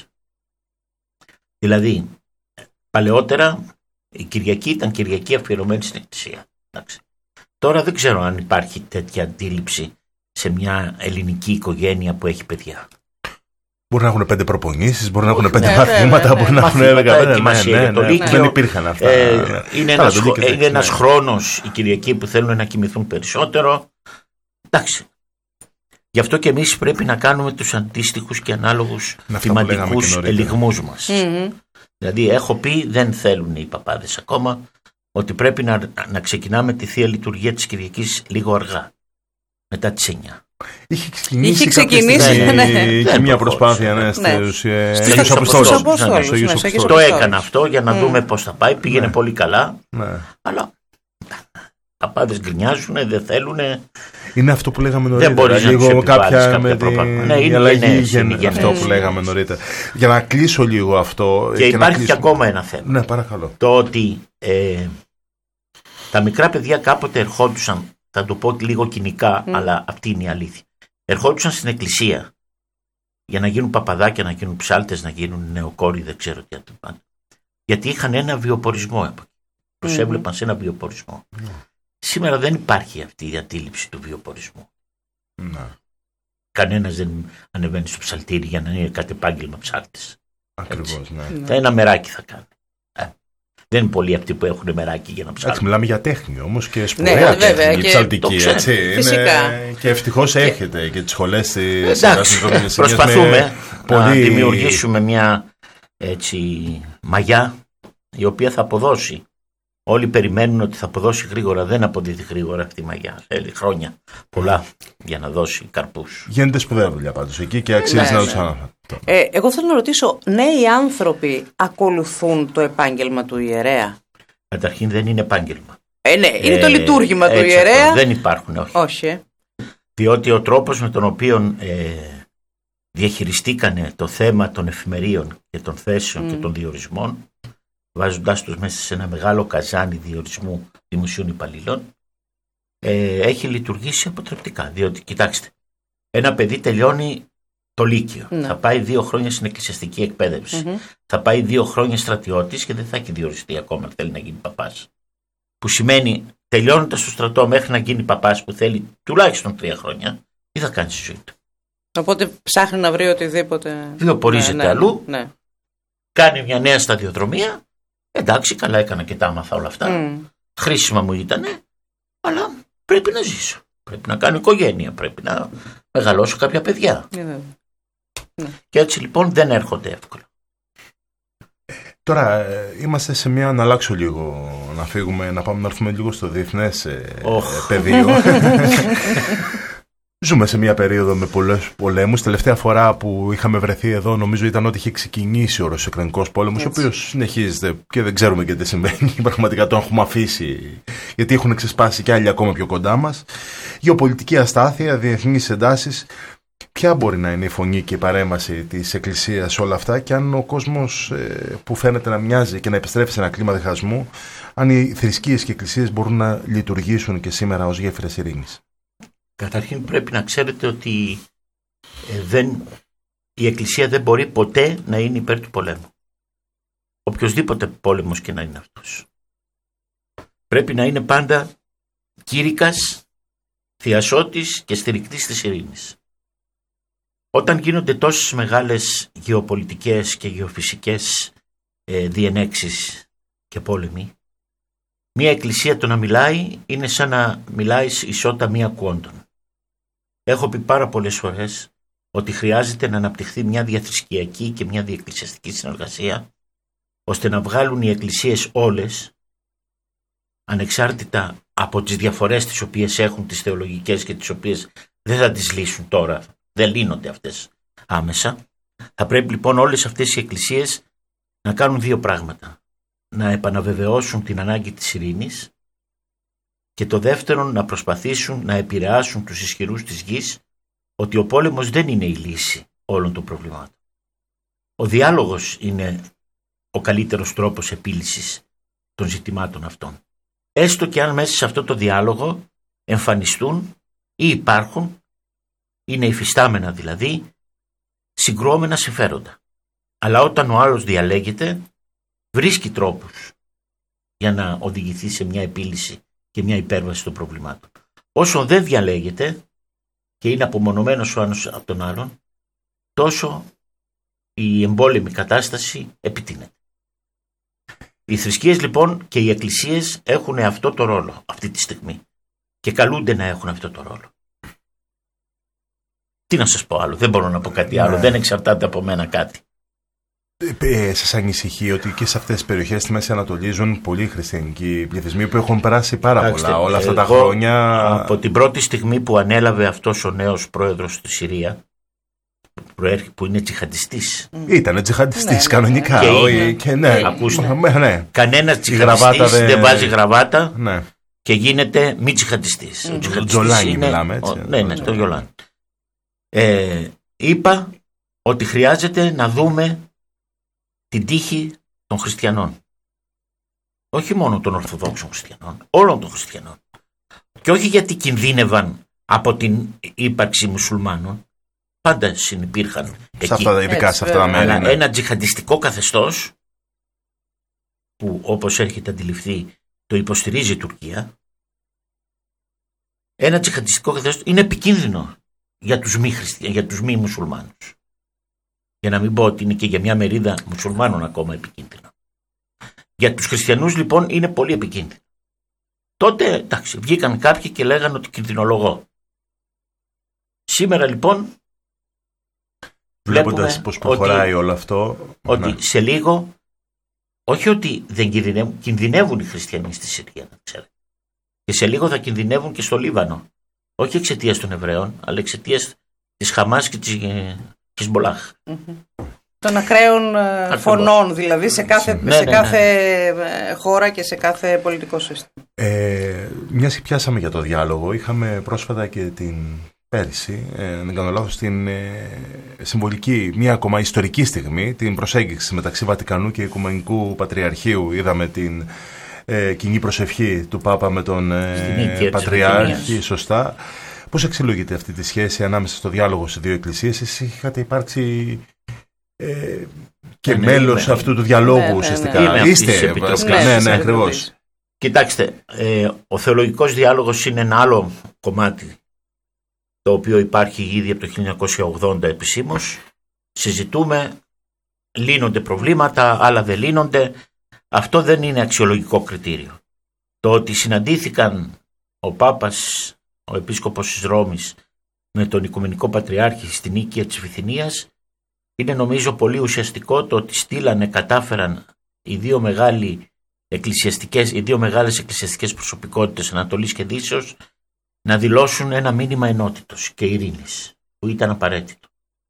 Δηλαδή, παλαιότερα η Κυριακή ήταν Κυριακή αφιερωμένη στην εκκλησία. Εντάξει. Τώρα δεν ξέρω αν υπάρχει τέτοια αντίληψη σε μια ελληνική οικογένεια που έχει παιδιά. Μπορεί να έχουν πέντε προπονήσεις, μπορεί να έχουν πέντε μαθήματα, μπορεί να έχουν δεκαπέντε. Δεν υπήρχαν αυτά. Ε, είναι ένας, είναι ένας χρόνος η Κυριακή που θέλουν να κοιμηθούν περισσότερο. Εντάξει. Γι' αυτό και εμείς πρέπει να κάνουμε τους αντίστοιχους και ανάλογους θυματικούς ελιγμούς μας. Mm-hmm. Δηλαδή έχω πει, δεν θέλουν οι παπάδες ακόμα, ότι πρέπει να, να ξεκινάμε τη Θεία Λειτουργία της Κυριακής λίγο αργά, μετά τις εννιά. Είχε ξεκινήσει, Είχε ξεκινήσει ναι, ναι, ναι. και μια προσπάθεια ναι, στους Αγίους Αποστόλους. Το έκανα αυτό για να mm. δούμε πώς θα πάει. Πήγαινε ναι. πολύ καλά. Ναι. Αλλά τα πάδες γκρινιάζουν, δεν θέλουν. Είναι αυτό που λέγαμε νωρίτερα. Δεν μπορείς λίγο να τους κάποια με την ναι, είναι αλλαγή είναι αυτό που λέγαμε νωρίτερα. Για να κλείσω λίγο αυτό. Και, και υπάρχει και ακόμα ένα θέμα. Ναι, παρακαλώ. Το ότι ε, τα μικρά παιδιά κάποτε ερχόντουσαν, θα το πω λίγο κοινικά, mm. αλλά αυτή είναι η αλήθεια. Ερχόντουσαν στην εκκλησία για να γίνουν παπαδάκια, να γίνουν ψάλτες, να γίνουν νεοκόροι, δεν ξέρω τι άλλο. Γιατί είχαν ένα βιοπορισμό. Τους mm. έβλεπαν σε ένα βιοπορισμό. Mm. Σήμερα δεν υπάρχει αυτή η αντίληψη του βιοπορισμού. Mm. κανένας δεν ανεβαίνει στο ψαλτήρι για να είναι κάτι επάγγελμα ψάλτης. Ακριβώς, ναι. Ένα μεράκι θα κάνει. Ε. Δεν είναι πολλοί αυτοί που έχουν μεράκι για να ψάλουν. Έτσι, μιλάμε για τέχνη όμως και σπουδαία ναι, βέβαια, τέχνη, και ψαλτική. Έτσι, φυσικά. Είναι, και ευτυχώς και... έχετε και τις σχολές της. Εντάξει, προσπαθούμε να πολύ... δημιουργήσουμε μια έτσι, μαγιά η οποία θα αποδώσει. Όλοι περιμένουν ότι θα αποδώσει γρήγορα. Δεν αποδίδει γρήγορα αυτή η μαγιά. Θέλει χρόνια πολλά για να δώσει καρπούς. Γίνεται σπουδαία δουλειά πάντως εκεί και αξίζει ναι, να τους αναφέρω. Ε, εγώ θέλω να ρωτήσω, νέοι άνθρωποι ακολουθούν το επάγγελμα του ιερέα? Καταρχήν δεν είναι επάγγελμα. Ε, ναι, είναι ε, το λειτουργήμα του ιερέα. Αυτό, δεν υπάρχουν, όχι. όχι. Διότι ο τρόπος με τον οποίο ε, διαχειριστήκανε το θέμα των εφημερίων και των θέσεων mm. και των διορισμών, βάζοντάς τους μέσα σε ένα μεγάλο καζάνι διορισμού δημοσίων υπαλλήλων, ε, έχει λειτουργήσει αποτρεπτικά. Διότι, κοιτάξτε, ένα παιδί τελειώνει το Λύκειο, ναι. θα πάει δύο χρόνια στην εκκλησιαστική εκπαίδευση, mm-hmm. θα πάει δύο χρόνια στρατιώτης και δεν θα έχει διοριστεί ακόμα, θέλει να γίνει παπάς. Που σημαίνει, τελειώνοντας το στρατό μέχρι να γίνει παπάς που θέλει τουλάχιστον τρία χρόνια, τι θα κάνει στη ζωή του. Οπότε ψάχνει να βρει οτιδήποτε. Βιοπορίζεται ναι, ναι, αλλού, ναι. κάνει μια νέα σταδιοδρομία. Εντάξει, καλά έκανα και τα άμαθα όλα αυτά. Mm. Χρήσιμα μου ήτανε, αλλά πρέπει να ζήσω. Πρέπει να κάνω οικογένεια, πρέπει να μεγαλώσω κάποια παιδιά. Yeah. Yeah. Και έτσι λοιπόν δεν έρχονται εύκολα. Τώρα ε, είμαστε σε μια, να αλλάξω λίγο, να φύγουμε, να πάμε να έρθουμε λίγο στο διεθνές ε, oh. ε, πεδίο. Ζούμε σε μια περίοδο με πολλούς πολέμους. Τελευταία φορά που είχαμε βρεθεί εδώ νομίζω ήταν ότι είχε ξεκινήσει ο Ρωσο-Ουκρανικός πόλεμος, ο οποίος συνεχίζεται και δεν ξέρουμε και τι συμβαίνει. Πραγματικά τον έχουμε αφήσει, γιατί έχουν ξεσπάσει και άλλοι ακόμα πιο κοντά μας. Γεωπολιτική αστάθεια, διεθνείς εντάσεις. Ποια μπορεί να είναι η φωνή και η παρέμβαση της Εκκλησίας σε όλα αυτά, και αν ο κόσμος ε, που φαίνεται να μοιάζει και να επιστρέφει σε ένα κλίμα διχασμού, αν οι θρησκείες και οι εκκλησίες μπορούν να λειτουργήσουν και σήμερα ως γέφυρες ειρήνης? Καταρχήν πρέπει να ξέρετε ότι ε, δεν, η Εκκλησία δεν μπορεί ποτέ να είναι υπέρ του πολέμου. Οποιοσδήποτε πόλεμος και να είναι αυτός. Πρέπει να είναι πάντα κήρυκας, θειασότης και στηρικτής της ειρήνης. Όταν γίνονται τόσες μεγάλες γεωπολιτικές και γεωφυσικές ε, διενέξεις και πόλεμοι, μία εκκλησία το να μιλάει είναι σαν να μιλάει ισότα μία κουόντων. Έχω πει πάρα πολλές φορές ότι χρειάζεται να αναπτυχθεί μια διαθρησκειακή και μια διεκκλησιαστική συνεργασία, ώστε να βγάλουν οι εκκλησίες όλες, ανεξάρτητα από τις διαφορές τις οποίες έχουν τις θεολογικές και τις οποίες δεν θα τις λύσουν τώρα, δεν λύνονται αυτές άμεσα. Θα πρέπει λοιπόν όλες αυτές οι εκκλησίες να κάνουν δύο πράγματα. Να επαναβεβαιώσουν την ανάγκη της ειρήνης και το δεύτερο να προσπαθήσουν να επηρεάσουν τους ισχυρούς της γης ότι ο πόλεμος δεν είναι η λύση όλων των προβλημάτων. Ο διάλογος είναι ο καλύτερος τρόπος επίλυσης των ζητημάτων αυτών. Έστω και αν μέσα σε αυτό το διάλογο εμφανιστούν ή υπάρχουν, είναι υφιστάμενα δηλαδή, συγκρουόμενα συμφέροντα. Αλλά όταν ο άλλος διαλέγεται, βρίσκει τρόπους για να οδηγηθεί σε μια επίλυση και μια υπέρβαση των προβλημάτων. Όσο δεν διαλέγεται και είναι απομονωμένος ο ένας από τον άλλον, τόσο η εμπόλεμη κατάσταση επιτείνεται. Οι θρησκείες λοιπόν και οι εκκλησίες έχουν αυτό το ρόλο αυτή τη στιγμή και καλούνται να έχουν αυτό το ρόλο. Τι να σας πω άλλο, δεν μπορώ να πω κάτι άλλο, ναι. Δεν εξαρτάται από μένα κάτι. Ε, σας ανησυχεί ότι και σε αυτές τις περιοχές στη Μέση Ανατολή ζουν πολλοί χριστιανικοί πληθυσμοί που έχουν περάσει πάρα Άξτε, πολλά όλα αυτά τα χρόνια? Από την πρώτη στιγμή που ανέλαβε αυτός ο νέος πρόεδρος στη Συρία, που είναι τζιχαντιστής. Ήτανε τζιχαντιστής ναι, κανονικά. Και, ο, είναι, και ναι. Ακούστε, ναι. Κανένας τζιχαντιστής δεν... δεν βάζει γραβάτα ναι. και γίνεται μη τζιχαντιστής. Mm. Ο Τζολάνι είναι... μιλάμε έτσι. Ο, ναι, ναι, το Γιολάνι. Ε, είπα ότι χρειάζεται να δούμε την τύχη των χριστιανών. Όχι μόνο των Ορθοδόξων χριστιανών, όλων των χριστιανών. Και όχι γιατί κινδύνευαν από την ύπαρξη μουσουλμάνων, πάντα συνυπήρχαν σε εκεί. Αυτά, ειδικά σε αυτά τα μέρη. Αλλά ναι. Ένα τζιχαντιστικό καθεστώς που όπως έχετε αντιληφθεί το υποστηρίζει η Τουρκία, ένα τζιχαντιστικό καθεστώς είναι επικίνδυνο για τους μη, χριστι... για τους μη μουσουλμάνους. Για να μην πω ότι είναι και για μια μερίδα μουσουλμάνων ακόμα επικίνδυνο. Για τους χριστιανούς λοιπόν είναι πολύ επικίνδυνο. Τότε εντάξει, βγήκαν κάποιοι και λέγανε ότι κινδυνολογώ. Σήμερα λοιπόν βλέποντας πώς προχωράει όλο αυτό, ότι ναι. σε λίγο, όχι ότι δεν κινδυνεύουν, κινδυνεύουν οι χριστιανοί στη Συρία, να ξέρετε. Και σε λίγο θα κινδυνεύουν και στο Λίβανο. Όχι εξαιτίας των Εβραίων, αλλά εξαιτίας της Χαμάς και της Χεσμολάχ. Mm-hmm. Των ακραίων Ακριβώς. φωνών, δηλαδή σε κάθε, ναι, σε ναι, κάθε ναι. χώρα και σε κάθε πολιτικό σύστημα. Ε, μιας και πιάσαμε για το διάλογο, είχαμε πρόσφατα και την πέρυσι, ε, δεν κάνω λάθος, την ε, συμβολική, μια ακόμα ιστορική στιγμή, την προσέγγιση μεταξύ Βατικανού και Οικουμενικού Πατριαρχείου. Είδαμε την ε, κοινή προσευχή του Πάπα με τον ε, Πατριάρχη, σωστά. Πώς εξελογείται αυτή τη σχέση ανάμεσα στο διάλογο στις δύο εκκλησίες? Εσείς είχατε υπάρξει ε, και ναι, μέλος ναι, αυτού του διαλόγου ναι, ουσιαστικά. Ναι, ναι. Είστε, ναι, ναι, ναι, ακριβώς. Κοιτάξτε, ε, ο θεολογικός διάλογος είναι ένα άλλο κομμάτι το οποίο υπάρχει ήδη από το χίλια εννιακόσια ογδόντα επισήμως. Συζητούμε, λύνονται προβλήματα, άλλα δεν λύνονται. Αυτό δεν είναι αξιολογικό κριτήριο. Το ότι συναντήθηκαν ο Πάπας, ο Επίσκοπος της Ρώμης με τον Οικουμενικό Πατριάρχη στην Νίκαια της Βυθινίας είναι νομίζω πολύ ουσιαστικό. Το ότι στείλανε, κατάφεραν οι δύο, μεγάλοι εκκλησιαστικές, οι δύο μεγάλες εκκλησιαστικές προσωπικότητες Ανατολής και Δύσεως να δηλώσουν ένα μήνυμα ενότητος και ειρήνης που ήταν απαραίτητο.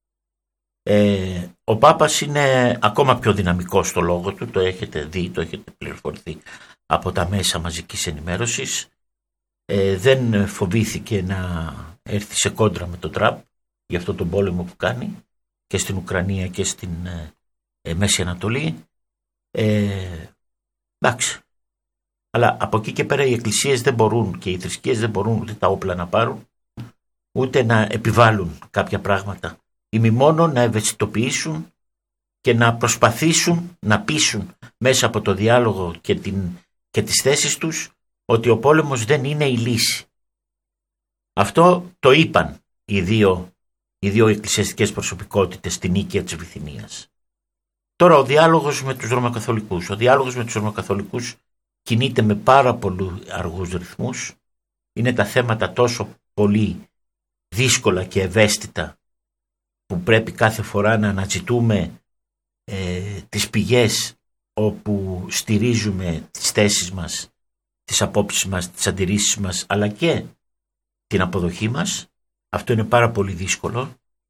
Ε, ο Πάπας είναι ακόμα πιο δυναμικός στο λόγο του, το έχετε δει, το έχετε πληροφορηθεί από τα μέσα μαζικής ενημέρωσης. Ε, δεν φοβήθηκε να έρθει σε κόντρα με τον Τραμπ για αυτό τον πόλεμο που κάνει και στην Ουκρανία και στην ε, Μέση Ανατολή. Ε, εντάξει. Αλλά από εκεί και πέρα οι εκκλησίες δεν μπορούν και οι θρησκείες δεν μπορούν ούτε τα όπλα να πάρουν, ούτε να επιβάλλουν κάποια πράγματα. Ημί μόνο να ευαισθητοποιήσουν και να προσπαθήσουν να πείσουν μέσα από το διάλογο και, την, και τις θέσεις τους ότι ο πόλεμος δεν είναι η λύση. Αυτό το είπαν οι δύο, οι δύο εκκλησιαστικές προσωπικότητες στην Νίκαια της Βυθινίας. Τώρα ο διάλογος με τους Ρωμακαθολικούς. Ο διάλογος με τους Ρωμακαθολικούς κινείται με πάρα πολλούς αργούς ρυθμούς. Είναι τα θέματα τόσο πολύ δύσκολα και ευαίσθητα που πρέπει κάθε φορά να αναζητούμε ε, τις πηγές όπου στηρίζουμε τις θέσεις μας, τις απόψεις μας, τις αντιρρήσεις μας, αλλά και την αποδοχή μας. Αυτό είναι πάρα πολύ δύσκολο.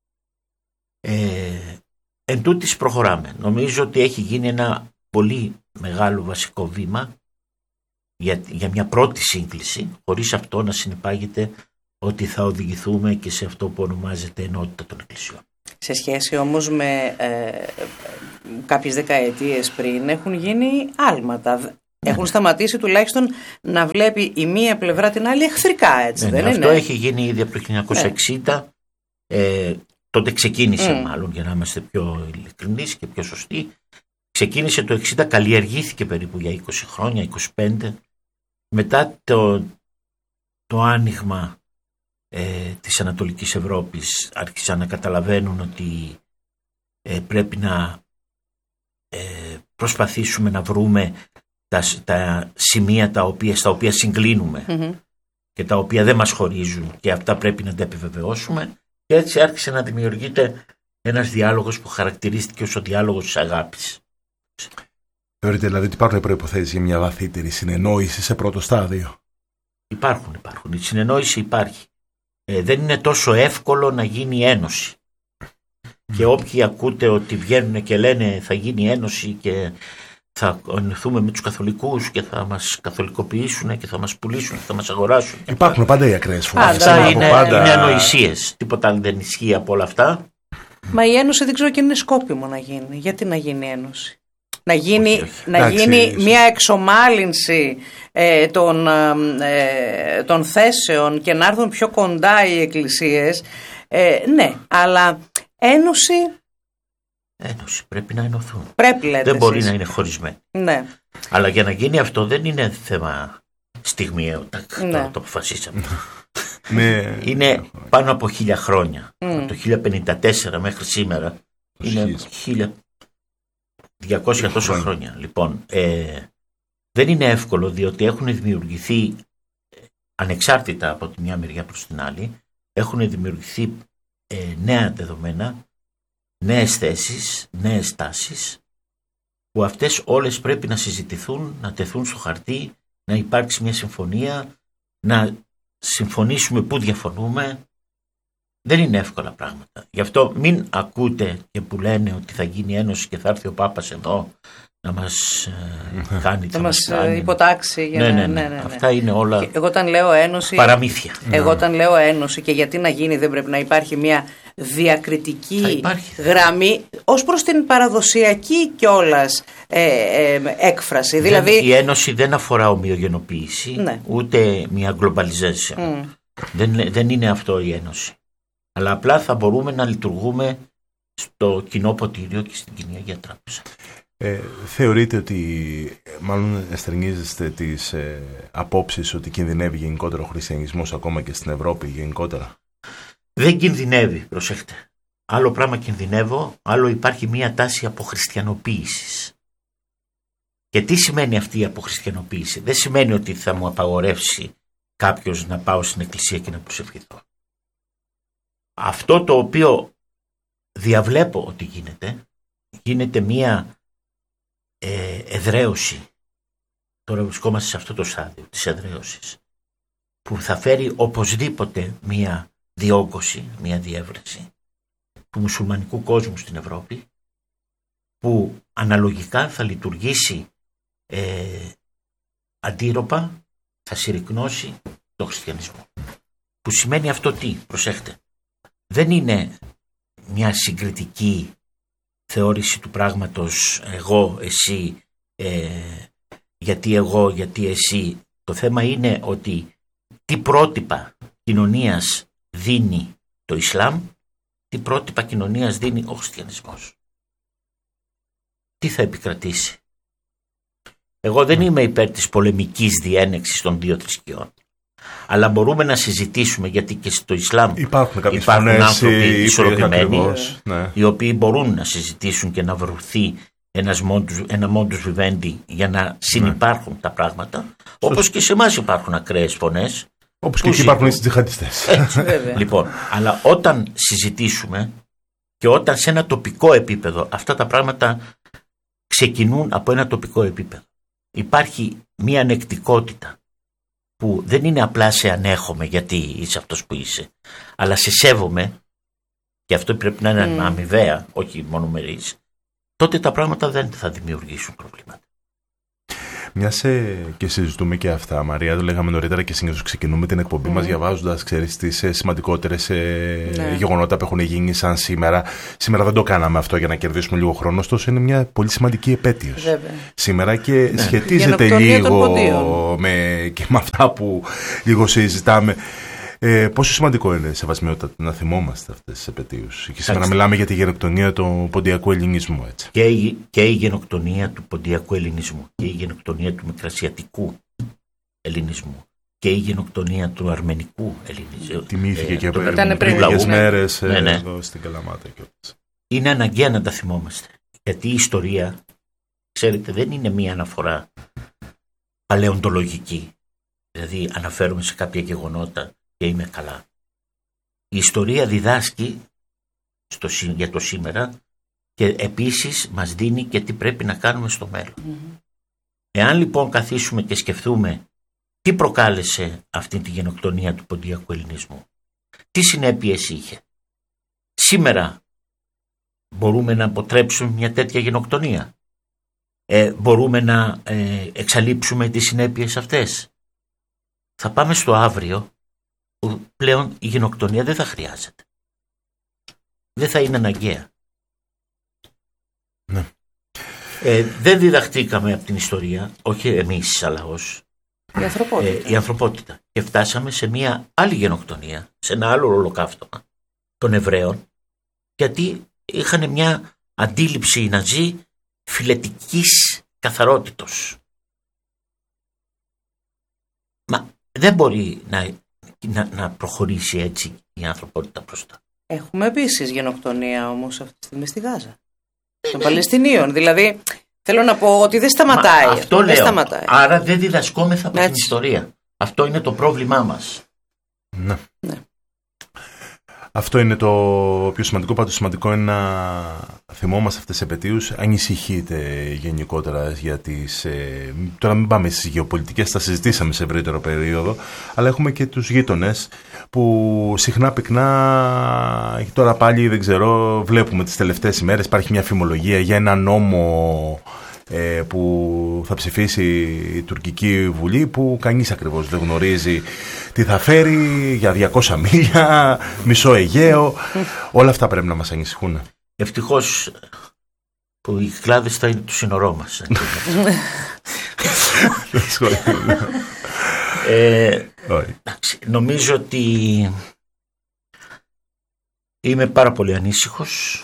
Ε, εν τούτης προχωράμε. Νομίζω ότι έχει γίνει ένα πολύ μεγάλο βασικό βήμα για, για μια πρώτη σύγκληση, χωρίς αυτό να συνεπάγεται ότι θα οδηγηθούμε και σε αυτό που ονομάζεται ενότητα των εκκλησιών. Σε σχέση όμως με ε, κάποιες δεκαετίες πριν έχουν γίνει άλματα. Έχουν ναι. σταματήσει τουλάχιστον να βλέπει η μία πλευρά την άλλη εχθρικά, έτσι ναι, δεν ναι, είναι? Αυτό έχει γίνει ήδη από το χίλια εννιακόσια εξήντα. Ναι. Ε, τότε ξεκίνησε mm. μάλλον, για να είμαστε πιο ειλικρινείς και πιο σωστοί. Ξεκίνησε το εξήντα, καλλιεργήθηκε περίπου για είκοσι χρόνια, είκοσι πέντε. Μετά το, το άνοιγμα ε, της Ανατολικής Ευρώπης άρχισαν να καταλαβαίνουν ότι ε, πρέπει να ε, προσπαθήσουμε να βρούμε τα, τα σημεία τα οποία, στα οποία συγκλίνουμε mm-hmm. και τα οποία δεν μας χωρίζουν και αυτά πρέπει να τα επιβεβαιώσουμε, και έτσι άρχισε να δημιουργείται ένας διάλογος που χαρακτηρίστηκε ως ο διάλογος της αγάπης. Θεωρείτε δηλαδή ότι υπάρχουν προϋποθέσεις για μια βαθύτερη συνεννόηση σε πρώτο στάδιο? Υπάρχουν, υπάρχουν. Η συνεννόηση υπάρχει. Ε, δεν είναι τόσο εύκολο να γίνει ένωση. Mm. Και όποιοι ακούτε ότι βγαίνουν και λένε θα γίνει ένωση και θα ενωθούμε με τους καθολικούς και θα μας καθολικοποιήσουν και θα μας πουλήσουν και θα μας αγοράσουν. Υπάρχουν πάντα οι ακραίες φωνές. Αυτά είναι, πάντα... είναι ανοησίες. Τίποτα δεν ισχύει από όλα αυτά. Μα η ένωση δεν ξέρω και είναι σκόπιμο να γίνει. Γιατί να γίνει ένωση? Να γίνει, όχι, όχι. Να Άξι, γίνει ίσως. μια εξομάλυνση ε, των, ε, των θέσεων και να έρθουν πιο κοντά οι εκκλησίες. Ε, ναι, αλλά ένωση... Ένωση, πρέπει να ενωθούν. Πρέπει, λέτε δεν μπορεί εσείς. να είναι χωρισμένοι. Ναι. Αλλά για να γίνει αυτό δεν είναι θέμα στιγμιαίο. Ναι. Το, το αποφασίσαμε. Ναι. Είναι πάνω από χίλια χρόνια. Mm. Από το χίλια πενήντα τέσσερα μέχρι σήμερα. Είναι χίλια διακόσια τόσα χρόνια. Λοιπόν, ε, δεν είναι εύκολο, διότι έχουν δημιουργηθεί, ανεξάρτητα από τη μια μεριά προς την άλλη, έχουν δημιουργηθεί ε, νέα δεδομένα, νέες θέσεις, νέες τάσεις, που αυτές όλες πρέπει να συζητηθούν, να τεθούν στο χαρτί, να υπάρξει μια συμφωνία, να συμφωνήσουμε που διαφωνούμε. Δεν είναι εύκολα πράγματα. Γι' αυτό μην ακούτε και που λένε ότι θα γίνει ένωση και θα έρθει ο Πάπας εδώ να μας ε, κάνει, θα μας κάνει. υποτάξει. Για ναι, να... ναι, ναι, ναι, ναι. Αυτά είναι όλα και εγώ όταν λέω ένωση, παραμύθια. Εγώ όταν λέω ένωση και γιατί να γίνει, δεν πρέπει να υπάρχει μια διακριτική γραμμή ως προς την παραδοσιακή κιόλας ε, ε, έκφραση. Δεν, δηλαδή... Η ένωση δεν αφορά ομοιογενοποίηση, ναι. ούτε μια globalization. Mm. Δεν, δεν είναι αυτό η ένωση. Αλλά απλά θα μπορούμε να λειτουργούμε στο κοινό ποτήριο και στην κοινή Αγία Τράπεζα. Ε, θεωρείτε ότι, μάλλον εστερνίζεστε τις ε, απόψεις ότι κινδυνεύει γενικότερα ο χριστιανισμός ακόμα και στην Ευρώπη γενικότερα? Δεν κινδυνεύει, προσέχτε. Άλλο πράγμα κινδυνεύω, άλλο υπάρχει μία τάση αποχριστιανοποίησης. Και τι σημαίνει αυτή η αποχριστιανοποίηση? Δεν σημαίνει ότι θα μου απαγορεύσει κάποιος να πάω στην εκκλησία και να προσευχηθώ. Αυτό το οποίο διαβλέπω ότι γίνεται, γίνεται μία ε, εδραίωση. Τώρα βρισκόμαστε σε αυτό το στάδιο της εδραίωσης, που θα φέρει οπωσδήποτε μία διόγκωση, μία διεύρυνση του μουσουλμανικού κόσμου στην Ευρώπη, που αναλογικά θα λειτουργήσει ε, αντίρροπα, θα συρρικνώσει το χριστιανισμό. Που σημαίνει αυτό τι? Προσέχτε. Δεν είναι μια συγκριτική θεώρηση του πράγματος εγώ, εσύ, ε, γιατί εγώ, γιατί εσύ. Το θέμα είναι ότι τι πρότυπα κοινωνίας δίνει το Ισλάμ, τι πρότυπα κοινωνίας δίνει ο χριστιανισμός. Τι θα επικρατήσει? Εγώ δεν είμαι υπέρ της πολεμικής διένεξης των δύο θρησκειών. Αλλά μπορούμε να συζητήσουμε, γιατί και στο Ισλάμ υπάρχουν, υπάρχουν φωνές, άνθρωποι ισορροπημένοι, ναι. οι οποίοι μπορούν να συζητήσουν και να βρουθεί ένας μόντους, ένα μόντους βιβέντη για να συνυπάρχουν ναι. τα πράγματα. Όπως και σε εμάς υπάρχουν ακραίες φωνές. Όπως και εκεί υπάρχουν οι τζιχαντιστές. Λοιπόν, αλλά όταν συζητήσουμε και όταν σε ένα τοπικό επίπεδο, αυτά τα πράγματα ξεκινούν από ένα τοπικό επίπεδο. Υπάρχει μια ανεκτικότητα που δεν είναι απλά σε ανέχομαι γιατί είσαι αυτός που είσαι, αλλά σε σέβομαι, και αυτό πρέπει να είναι mm. αμοιβαία, όχι μονομερής, τότε τα πράγματα δεν θα δημιουργήσουν προβλήματα. Μιας ε, και συζητούμε και αυτά, Μαρία, το λέγαμε νωρίτερα και συνήθως ξεκινούμε την εκπομπή mm. μας διαβάζοντας, ξέρεις, τις ε, σημαντικότερες ε, ναι. γεγονότα που έχουν γίνει σαν σήμερα. Σήμερα δεν το κάναμε αυτό για να κερδίσουμε λίγο χρόνο, ωστόσο είναι μια πολύ σημαντική επέτειος. Βέβαια. Σήμερα και ναι. σχετίζεται λίγο με, και με αυτά που λίγο συζητάμε. Ε, πόσο σημαντικό είναι, Σεβασμιότητα, να θυμόμαστε αυτές τις επετείους? Και σήμερα μιλάμε για τη γενοκτονία του ποντιακού ελληνισμού. Έτσι. Και, η, και η γενοκτονία του ποντιακού ελληνισμού και η γενοκτονία του μικρασιατικού ελληνισμού και η γενοκτονία του αρμενικού ελληνισμού. Τιμήθηκε ε, και πριν λίγες μέρες ναι, ναι. εδώ στην Καλαμάτα. Είναι αναγκαία να τα θυμόμαστε. Γιατί η ιστορία, ξέρετε, δεν είναι μία αναφορά παλαιοντολογική. Δηλαδή αναφέρομαι σε κάποια γεγονότα και είμαι καλά. Η ιστορία διδάσκει στο, για το σήμερα και επίσης μας δίνει και τι πρέπει να κάνουμε στο μέλλον. Mm-hmm. Εάν λοιπόν καθίσουμε και σκεφτούμε τι προκάλεσε αυτή τη γενοκτονία του ποντιακού ελληνισμού, τι συνέπειες είχε, σήμερα μπορούμε να αποτρέψουμε μια τέτοια γενοκτονία? Ε, μπορούμε να ε, εξαλείψουμε τις συνέπειες αυτές? Θα πάμε στο αύριο που πλέον η γενοκτονία δεν θα χρειάζεται. Δεν θα είναι αναγκαία. Ναι. Ε, δεν διδαχτήκαμε από την ιστορία, όχι εμείς σαν λαός, η ανθρωπότητα. Ε, η ανθρωπότητα. Και φτάσαμε σε μια άλλη γενοκτονία, σε ένα άλλο ολοκαύτωμα των Εβραίων, γιατί είχαν μια αντίληψη οι Ναζί φιλετικής καθαρότητος. Μα δεν μπορεί να να, να προχωρήσει έτσι η ανθρωπότητα μπροστά. Έχουμε επίσης γενοκτονία όμως αυτή τη στιγμή στη Γάζα. Των Παλαιστινίων. Δηλαδή, θέλω να πω ότι δεν σταματάει. Μα, αυτό δεν λέω. Σταματάει. Άρα δεν διδασκόμεθα από Έτσι. την ιστορία. Αυτό είναι το πρόβλημά μας. Ναι. Ναι. Αυτό είναι το πιο σημαντικό. Πάντως σημαντικό είναι να θυμόμαστε αυτές τις επετείους. Ανησυχείτε γενικότερα για τις... Ε, τώρα μην πάμε στις γεωπολιτικές, τα συζητήσαμε σε ευρύτερο περίοδο, αλλά έχουμε και τους γείτονες που συχνά πυκνά, τώρα πάλι δεν ξέρω, βλέπουμε τις τελευταίες ημέρες, υπάρχει μια φημολογία για ένα νόμο ε, που θα ψηφίσει η τουρκική βουλή, που κανείς ακριβώς δεν γνωρίζει τι θα φέρει, για διακόσια μίλια, μισό Αιγαίο. Όλα αυτά πρέπει να μας ανησυχούν. Ευτυχώς που οι Κυκλάδες θα είναι του σύνορό μας. ε, εντάξει, νομίζω ότι είμαι πάρα πολύ ανήσυχος.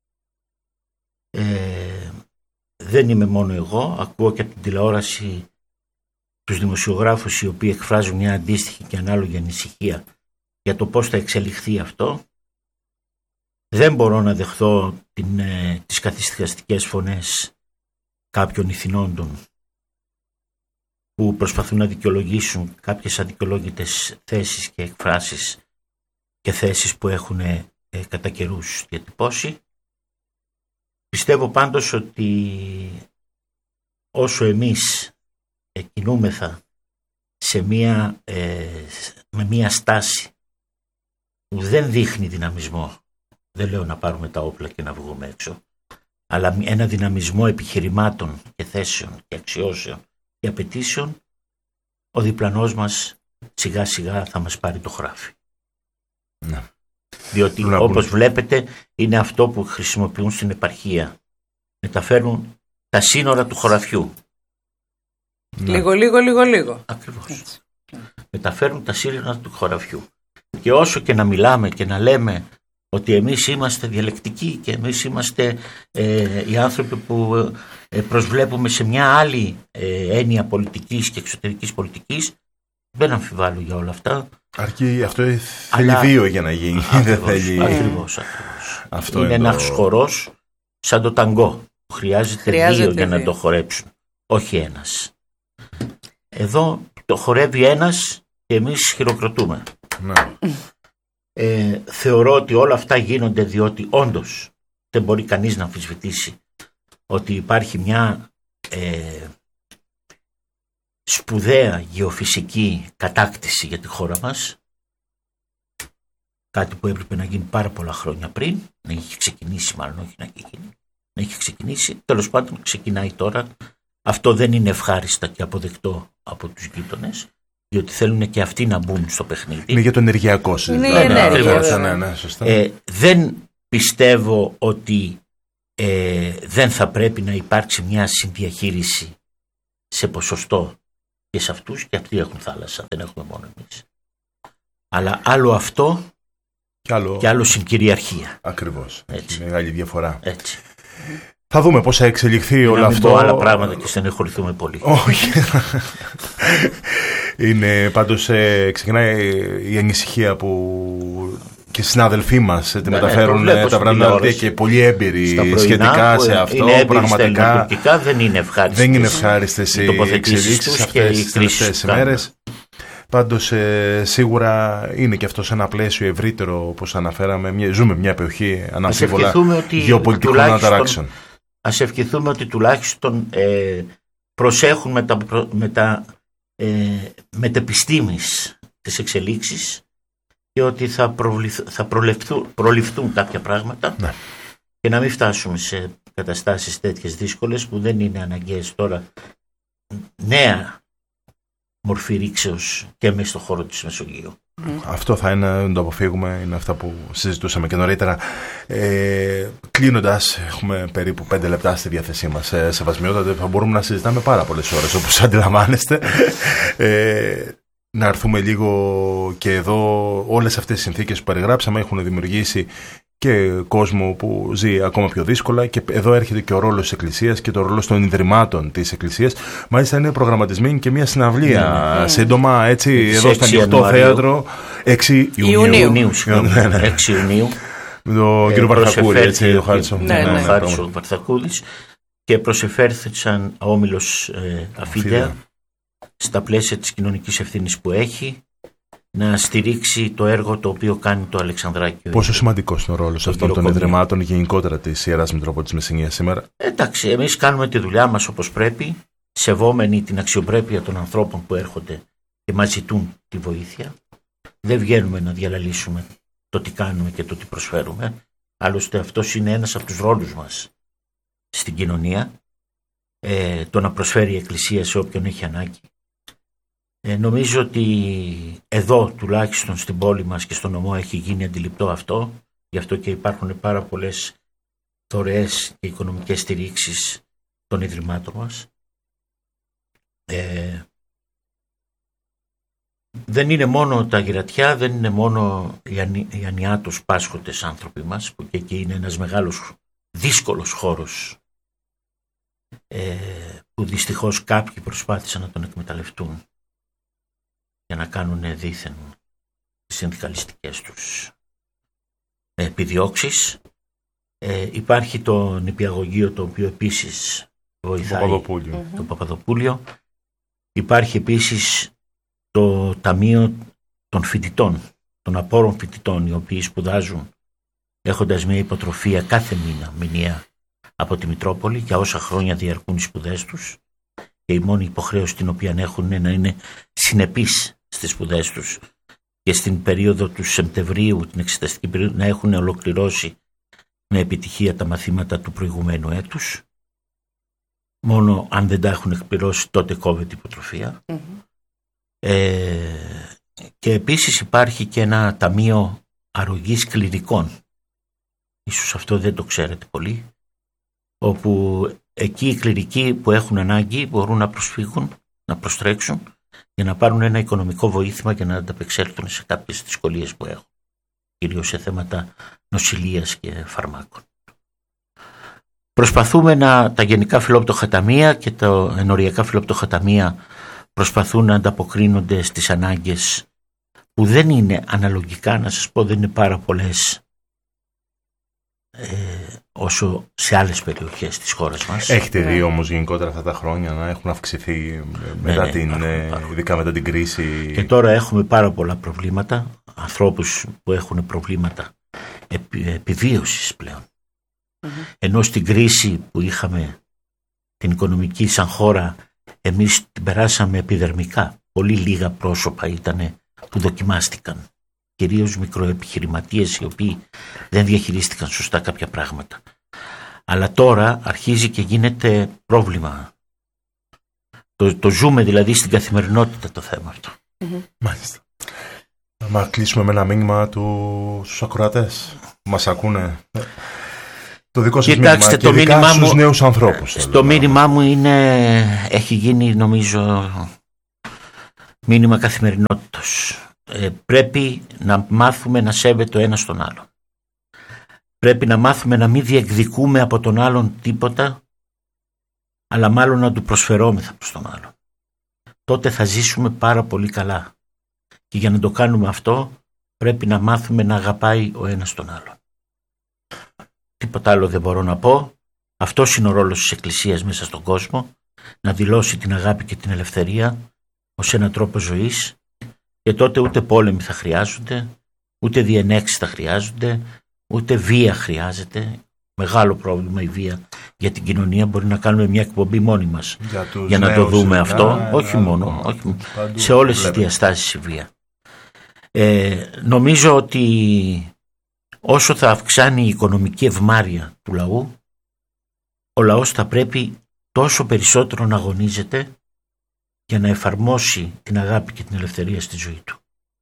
Ε, δεν είμαι μόνο εγώ, ακούω και από την τηλεόραση τους δημοσιογράφους οι οποίοι εκφράζουν μια αντίστοιχη και ανάλογη ανησυχία για το πώς θα εξελιχθεί αυτό. Δεν μπορώ να δεχθώ την, ε, τις καθησυχαστικές φωνές κάποιων ηθινόντων που προσπαθούν να δικαιολογήσουν κάποιες αδικαιολόγητες θέσεις και εκφράσεις και θέσεις που έχουν ε, κατά καιρούς διατυπώσει. Πιστεύω πάντως ότι όσο εμείς ε, κινούμεθα σε μία, ε, με μία στάση που δεν δείχνει δυναμισμό, δεν λέω να πάρουμε τα όπλα και να βγούμε έξω, αλλά ένα δυναμισμό επιχειρημάτων και θέσεων και αξιώσεων και απαιτήσεων, ο διπλανός μας σιγά σιγά θα μας πάρει το χράφι. Ναι. Διότι να όπως πούμε. βλέπετε είναι αυτό που χρησιμοποιούν στην επαρχία. Μεταφέρουν τα σύνορα του χωραφιού. Ναι. Λίγο, λίγο, λίγο, λίγο. Ακριβώς. Έτσι. Μεταφέρουν τα σύνορα του χωραφιού. Και όσο και να μιλάμε και να λέμε ότι εμείς είμαστε διαλεκτικοί και εμείς είμαστε ε, οι άνθρωποι που ε, προσβλέπουμε σε μια άλλη ε, έννοια πολιτικής και εξωτερικής πολιτικής, δεν αμφιβάλλω για όλα αυτά. Αρκεί αυτό θέλει Αλλά... δύο για να γίνει. Ακριβώς, θέλει... ακριβώς, ακριβώς. Αυτό είναι είναι ένας το... χορός σαν το ταγκό. Χρειάζεται, Χρειάζεται δύο για δύο. να το χορέψουν, όχι ένας. Εδώ το χορεύει ένας και εμείς χειροκροτούμε. Ναι. Ε, θεωρώ ότι όλα αυτά γίνονται διότι όντως δεν μπορεί κανείς να αμφισβητήσει ότι υπάρχει μια ε, σπουδαία γεωφυσική κατάκτηση για τη χώρα μας, κάτι που έπρεπε να γίνει πάρα πολλά χρόνια πριν, να έχει ξεκινήσει μάλλον, όχι να έχει γίνει, να έχει ξεκινήσει, τέλος πάντων ξεκινάει τώρα. Αυτό δεν είναι ευχάριστα και αποδεκτό από τους γείτονες, διότι θέλουν και αυτοί να μπουν στο παιχνίδι. Είναι για το ενεργειακό σύστημα. Είναι Ναι, ενέργεια, ναι, ναι, σωστά. Ε, δεν πιστεύω ότι ε, δεν θα πρέπει να υπάρξει μια συνδιαχείριση σε ποσοστό και σε αυτούς, και αυτοί έχουν θάλασσα, δεν έχουμε μόνο εμείς. Αλλά άλλο αυτό και άλλο, και άλλο συγκυριαρχία. Ακριβώς. Έτσι. Έχει μεγάλη διαφορά. Έτσι. Θα δούμε πώς θα εξελιχθεί Για όλο να μην αυτό. πω άλλα πράγματα και στενεχωρηθούμε πολύ. Όχι. Είναι πάντως ε, ξεκινάει η ανησυχία που και οι συνάδελφοί μας τη Ναι, μεταφέρουν ναι, το βλέπω τα στην βράδια τηλεόραση. και πολύ έμπειροι Στα πρωινά, σχετικά που σε είναι αυτό. έμπειροι Πραγματικά στα τουρκικά, δεν είναι ευχάριστες. δεν είναι ευχάριστες οι τοποθετήσεις εξελίξεις τους και αυτές οι τις τελευταίες κρίσεις που ημέρες. Πάντως ε, σίγουρα είναι και αυτό σε ένα πλαίσιο ευρύτερο, όπως αναφέραμε. Μια, ζούμε μια εποχή αναμφίβολα γεωπολιτικών αναταράξεων. Ας ευχηθούμε ότι τουλάχιστον ε, προσέχουν με τα, με τα ε, μετεπιστήμης τις εξελίξεις και ότι θα, προβληθ, θα προληφθούν, προληφθούν κάποια πράγματα, ναι, και να μην φτάσουμε σε καταστάσεις τέτοιες δύσκολες που δεν είναι αναγκαίες τώρα νέα μορφή ρήξεως και μέσα στον χώρο της Μεσογείου. Mm. Αυτό θα είναι, να το αποφύγουμε, είναι αυτά που συζητούσαμε και νωρίτερα. Ε, κλείνοντας, έχουμε περίπου πέντε λεπτά στη διάθεσή μας. Ε, σεβασμιότατα, θα μπορούμε να συζητάμε πάρα πολλές ώρες, όπως αντιλαμβάνεστε. Ε, να έρθουμε λίγο και εδώ. Όλες αυτές οι συνθήκες που περιγράψαμε έχουν δημιουργήσει και κόσμο που ζει ακόμα πιο δύσκολα, και εδώ έρχεται και ο ρόλος της Εκκλησίας και το ρόλος των Ιδρυμάτων της Εκκλησίας. Μάλιστα είναι προγραμματισμένη και μια συναυλία mm. σύντομα, έτσι, εδώ στο Ανοιχτό Θέατρο, έξι Ιουνίου. έξι Ιουνίου. Με τον κύριο Βαρθακούρη, έτσι, ο Χάρτσο. Ναι, ναι, Χάρτσο Βαρθακούρης, και προσεφέρθησαν όμιλος ε, Αφίδεα στα πλαίσια της κοινωνικής ευθύνης που έχει, να στηρίξει το έργο το οποίο κάνει το Αλεξανδράκιο. Πόσο σημαντικός είναι ο ρόλος αυτών των ιδρυμάτων γενικότερα της Ιεράς Μητρόπολης Μεσσηνίας σήμερα? Εντάξει, εμείς κάνουμε τη δουλειά μας όπως πρέπει, σεβόμενοι την αξιοπρέπεια των ανθρώπων που έρχονται και μας ζητούν τη βοήθεια. Δεν βγαίνουμε να διαλαλήσουμε το τι κάνουμε και το τι προσφέρουμε. Άλλωστε αυτός είναι ένας από τους ρόλους μας στην κοινωνία, ε, το να προσφέρει η Εκκλησία σε όποιον έχει ανάγκη. Ε, νομίζω ότι εδώ τουλάχιστον στην πόλη μας και στον νομό έχει γίνει αντιληπτό αυτό, γι' αυτό και υπάρχουν πάρα πολλές δωρεές και οικονομικές στηρίξεις των ιδρυμάτων μας. Ε, δεν είναι μόνο τα γυρατιά, δεν είναι μόνο οι, ανι, οι ανιάτους πάσχοντες άνθρωποι μας, που και εκεί είναι ένας μεγάλος δύσκολος χώρος, ε, που δυστυχώς κάποιοι προσπάθησαν να τον εκμεταλλευτούν για να κάνουν δήθεν τις συνδικαλιστικές τους επιδιώξεις. Ε, υπάρχει το νηπιαγωγείο, το οποίο επίσης βοηθάει, το Παπαδοπούλιο. Το Παπαδοπούλιο. Υπάρχει επίσης το Ταμείο των Φοιτητών, των απόρων φοιτητών, οι οποίοι σπουδάζουν έχοντας μια υποτροφία κάθε μήνα μηνιαία από τη Μητρόπολη για όσα χρόνια διαρκούν οι σπουδές τους, και η μόνη υποχρέωση την οποία έχουν είναι να είναι συνεπείς στις σπουδές τους και στην περίοδο του Σεπτεμβρίου, την εξεταστική περίοδο, να έχουν ολοκληρώσει με επιτυχία τα μαθήματα του προηγουμένου έτους. Μόνο αν δεν τα έχουν εκπληρώσει τότε κόβεται η υποτροφία. Mm-hmm. Ε, και επίσης υπάρχει και ένα ταμείο αρρωγής κληρικών. Ίσως αυτό δεν το ξέρετε πολύ, όπου εκεί οι κληρικοί που έχουν ανάγκη μπορούν να προσφύγουν, να προστρέξουν για να πάρουν ένα οικονομικό βοήθημα για να ανταπεξέλθουν σε κάποιες δυσκολίες που έχουν, κυρίως σε θέματα νοσηλείας και φαρμάκων. Προσπαθούμε να, τα γενικά φιλόπτωχα ταμεία και τα ενοριακά φιλόπτωχα ταμεία προσπαθούν να ανταποκρίνονται στις ανάγκες που δεν είναι αναλογικά, να σας πω, δεν είναι πάρα πολλές ε, όσο σε άλλες περιοχές της χώρας μας. Έχετε δει όμως γενικότερα αυτά τα χρόνια να έχουν αυξηθεί μετά, ναι, ναι, την, υπάρχουν, υπάρχουν. ειδικά μετά την κρίση? Και τώρα έχουμε πάρα πολλά προβλήματα, ανθρώπους που έχουν προβλήματα επι, επιβίωσης πλέον. Mm-hmm. Ενώ στην κρίση που είχαμε την οικονομική σαν χώρα, εμείς την περάσαμε επιδερμικά. Πολύ λίγα πρόσωπα ήταν που δοκιμάστηκαν. Κυρίως μικροεπιχειρηματίες οι οποίοι δεν διαχειρίστηκαν σωστά κάποια πράγματα. Αλλά τώρα αρχίζει και γίνεται πρόβλημα. Το, το ζούμε δηλαδή στην καθημερινότητα το θέμα αυτό. Mm-hmm. Μάλιστα. Να κλείσουμε με ένα μήνυμα του, στους ακροατές. Μας ακούνε. Το δικό σας Κοιτάξτε, μήνυμα, το και ειδικά στους μου, νέους ανθρώπους. Το μήνυμά μου είναι, έχει γίνει νομίζω μήνυμα καθημερινότητας. Ε, πρέπει να μάθουμε να σέβεται ο ένας τον άλλον. Πρέπει να μάθουμε να μην διεκδικούμε από τον άλλον τίποτα, αλλά μάλλον να του προσφερόμεθα προς τον άλλον. Τότε θα ζήσουμε πάρα πολύ καλά. Και για να το κάνουμε αυτό πρέπει να μάθουμε να αγαπάει ο ένας τον άλλον. Τίποτα άλλο δεν μπορώ να πω. Αυτός είναι ο ρόλος της Εκκλησίας μέσα στον κόσμο, να δηλώσει την αγάπη και την ελευθερία ως έναν τρόπο ζωής, και τότε ούτε πόλεμοι θα χρειάζονται, ούτε διενέξεις θα χρειάζονται, ούτε βία χρειάζεται. Μεγάλο πρόβλημα η βία για την κοινωνία. Μπορεί να κάνουμε μια εκπομπή μόνοι μας για, για να το δούμε αυτό. Ναι, όχι ναι, μόνο, όχι, παντού, σε όλες τις διαστάσεις η βία. Ε, νομίζω ότι όσο θα αυξάνει η οικονομική ευμάρεια του λαού, ο λαός θα πρέπει τόσο περισσότερο να αγωνίζεται για να εφαρμόσει την αγάπη και την ελευθερία στη ζωή του.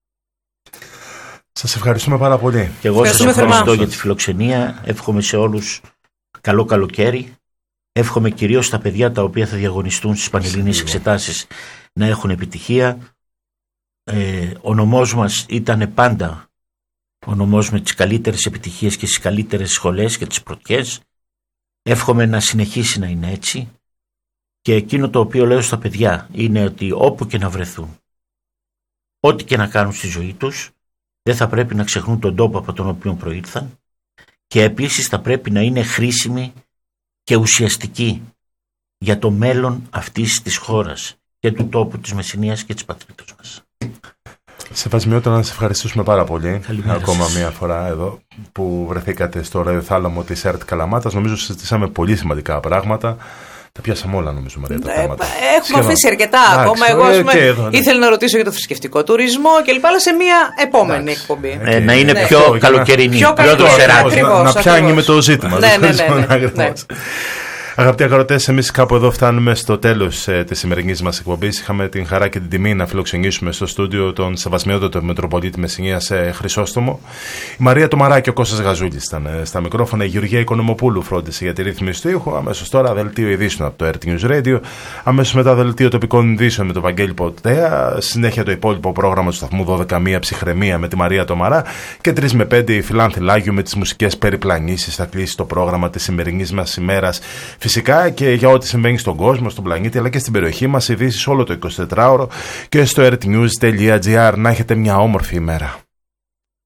Σας ευχαριστούμε πάρα πολύ. Και εγώ σας ευχαριστώ για τη φιλοξενία. Εύχομαι σε όλους καλό καλοκαίρι. Εύχομαι κυρίως στα παιδιά τα οποία θα διαγωνιστούν στις πανελληνίες εξετάσεις να έχουν επιτυχία. Ε, ο νομός μας ήταν πάντα ο νομός με τις καλύτερες επιτυχίες και τις καλύτερες σχολές και τις πρωτιές. Εύχομαι να συνεχίσει να είναι έτσι, και εκείνο το οποίο λέω στα παιδιά είναι ότι όπου και να βρεθούν, ό,τι και να κάνουν στη ζωή τους, δεν θα πρέπει να ξεχνούν τον τόπο από τον οποίο προήλθαν, και επίσης θα πρέπει να είναι χρήσιμοι και ουσιαστικοί για το μέλλον αυτής της χώρας και του τόπου της Μεσσηνίας και της πατρίδας μας. Σεβασμιότατα, να σε ευχαριστήσουμε πάρα πολύ. Καλημέρα ακόμα σας. μία φορά εδώ που βρεθήκατε στο ραδιοθάλαμο της ΕΡΤ Καλαμάτας. Νομίζω συζητήσαμε πολύ σημαντικά πράγματα. Τα πιάσαμε όλα, νομίζω, Μαρία, τα θέματα. Έχουμε Σχεδόν. αφήσει αρκετά Εντάξει, ακόμα. Εγώ, ας πούμε, εδώ, ναι. ήθελα να ρωτήσω για το θρησκευτικό τουρισμό κλπ. Αλλά σε μια επόμενη Εντάξει. εκπομπή. Ε, να είναι Ναι. πιο Αυτό, καλοκαιρινή, πιο πιο καλοκαιρινή. δροσερά. Ακριβώς, να, να πιάνει ακριβώς. με το ζήτημα. Ναι, ναι, ναι, ναι, Ακριβώς. ναι. Αγαπητοί ακροατές, εμείς κάπου εδώ φτάνουμε στο τέλος ε, της σημερινής μας εκπομπής. Είχαμε την χαρά και την τιμή να φιλοξενήσουμε στο στούντιο τον Σεβασμιότατο Μητροπολίτη Μεσσηνίας ε, Χρυσόστομο. Η Μαρία Τομαρά και ο Κώστας Γαζούλης ήταν ε, στα μικρόφωνα. Η Γεωργία Οικονομοπούλου φρόντισε για τη ρύθμιση του ήχου. Αμέσως τώρα δελτίο ειδήσεων από το ΕΡΤ News Radio. Αμέσως μετά δελτίο τοπικών ειδήσεων με τον Βαγγέλη Ποτέα. Συνέχεια το υπόλοιπο πρόγραμμα του σταθμού δώδεκα μία Ψυχραιμία με τη Μαρία Τομαρά. Και τρεις με πέντε η Φιλάνθη Λάγιου με τις μουσικές περιπλανήσεις. Θα κλείσει το πρόγραμμα της σημερινής μας ημέρας. Φυσικά και για ό,τι συμβαίνει στον κόσμο, στον πλανήτη αλλά και στην περιοχή μας, ειδήσεις όλο το εικοσιτετράωρο και στο ερτnews τελεία gr. Να έχετε μια όμορφη ημέρα.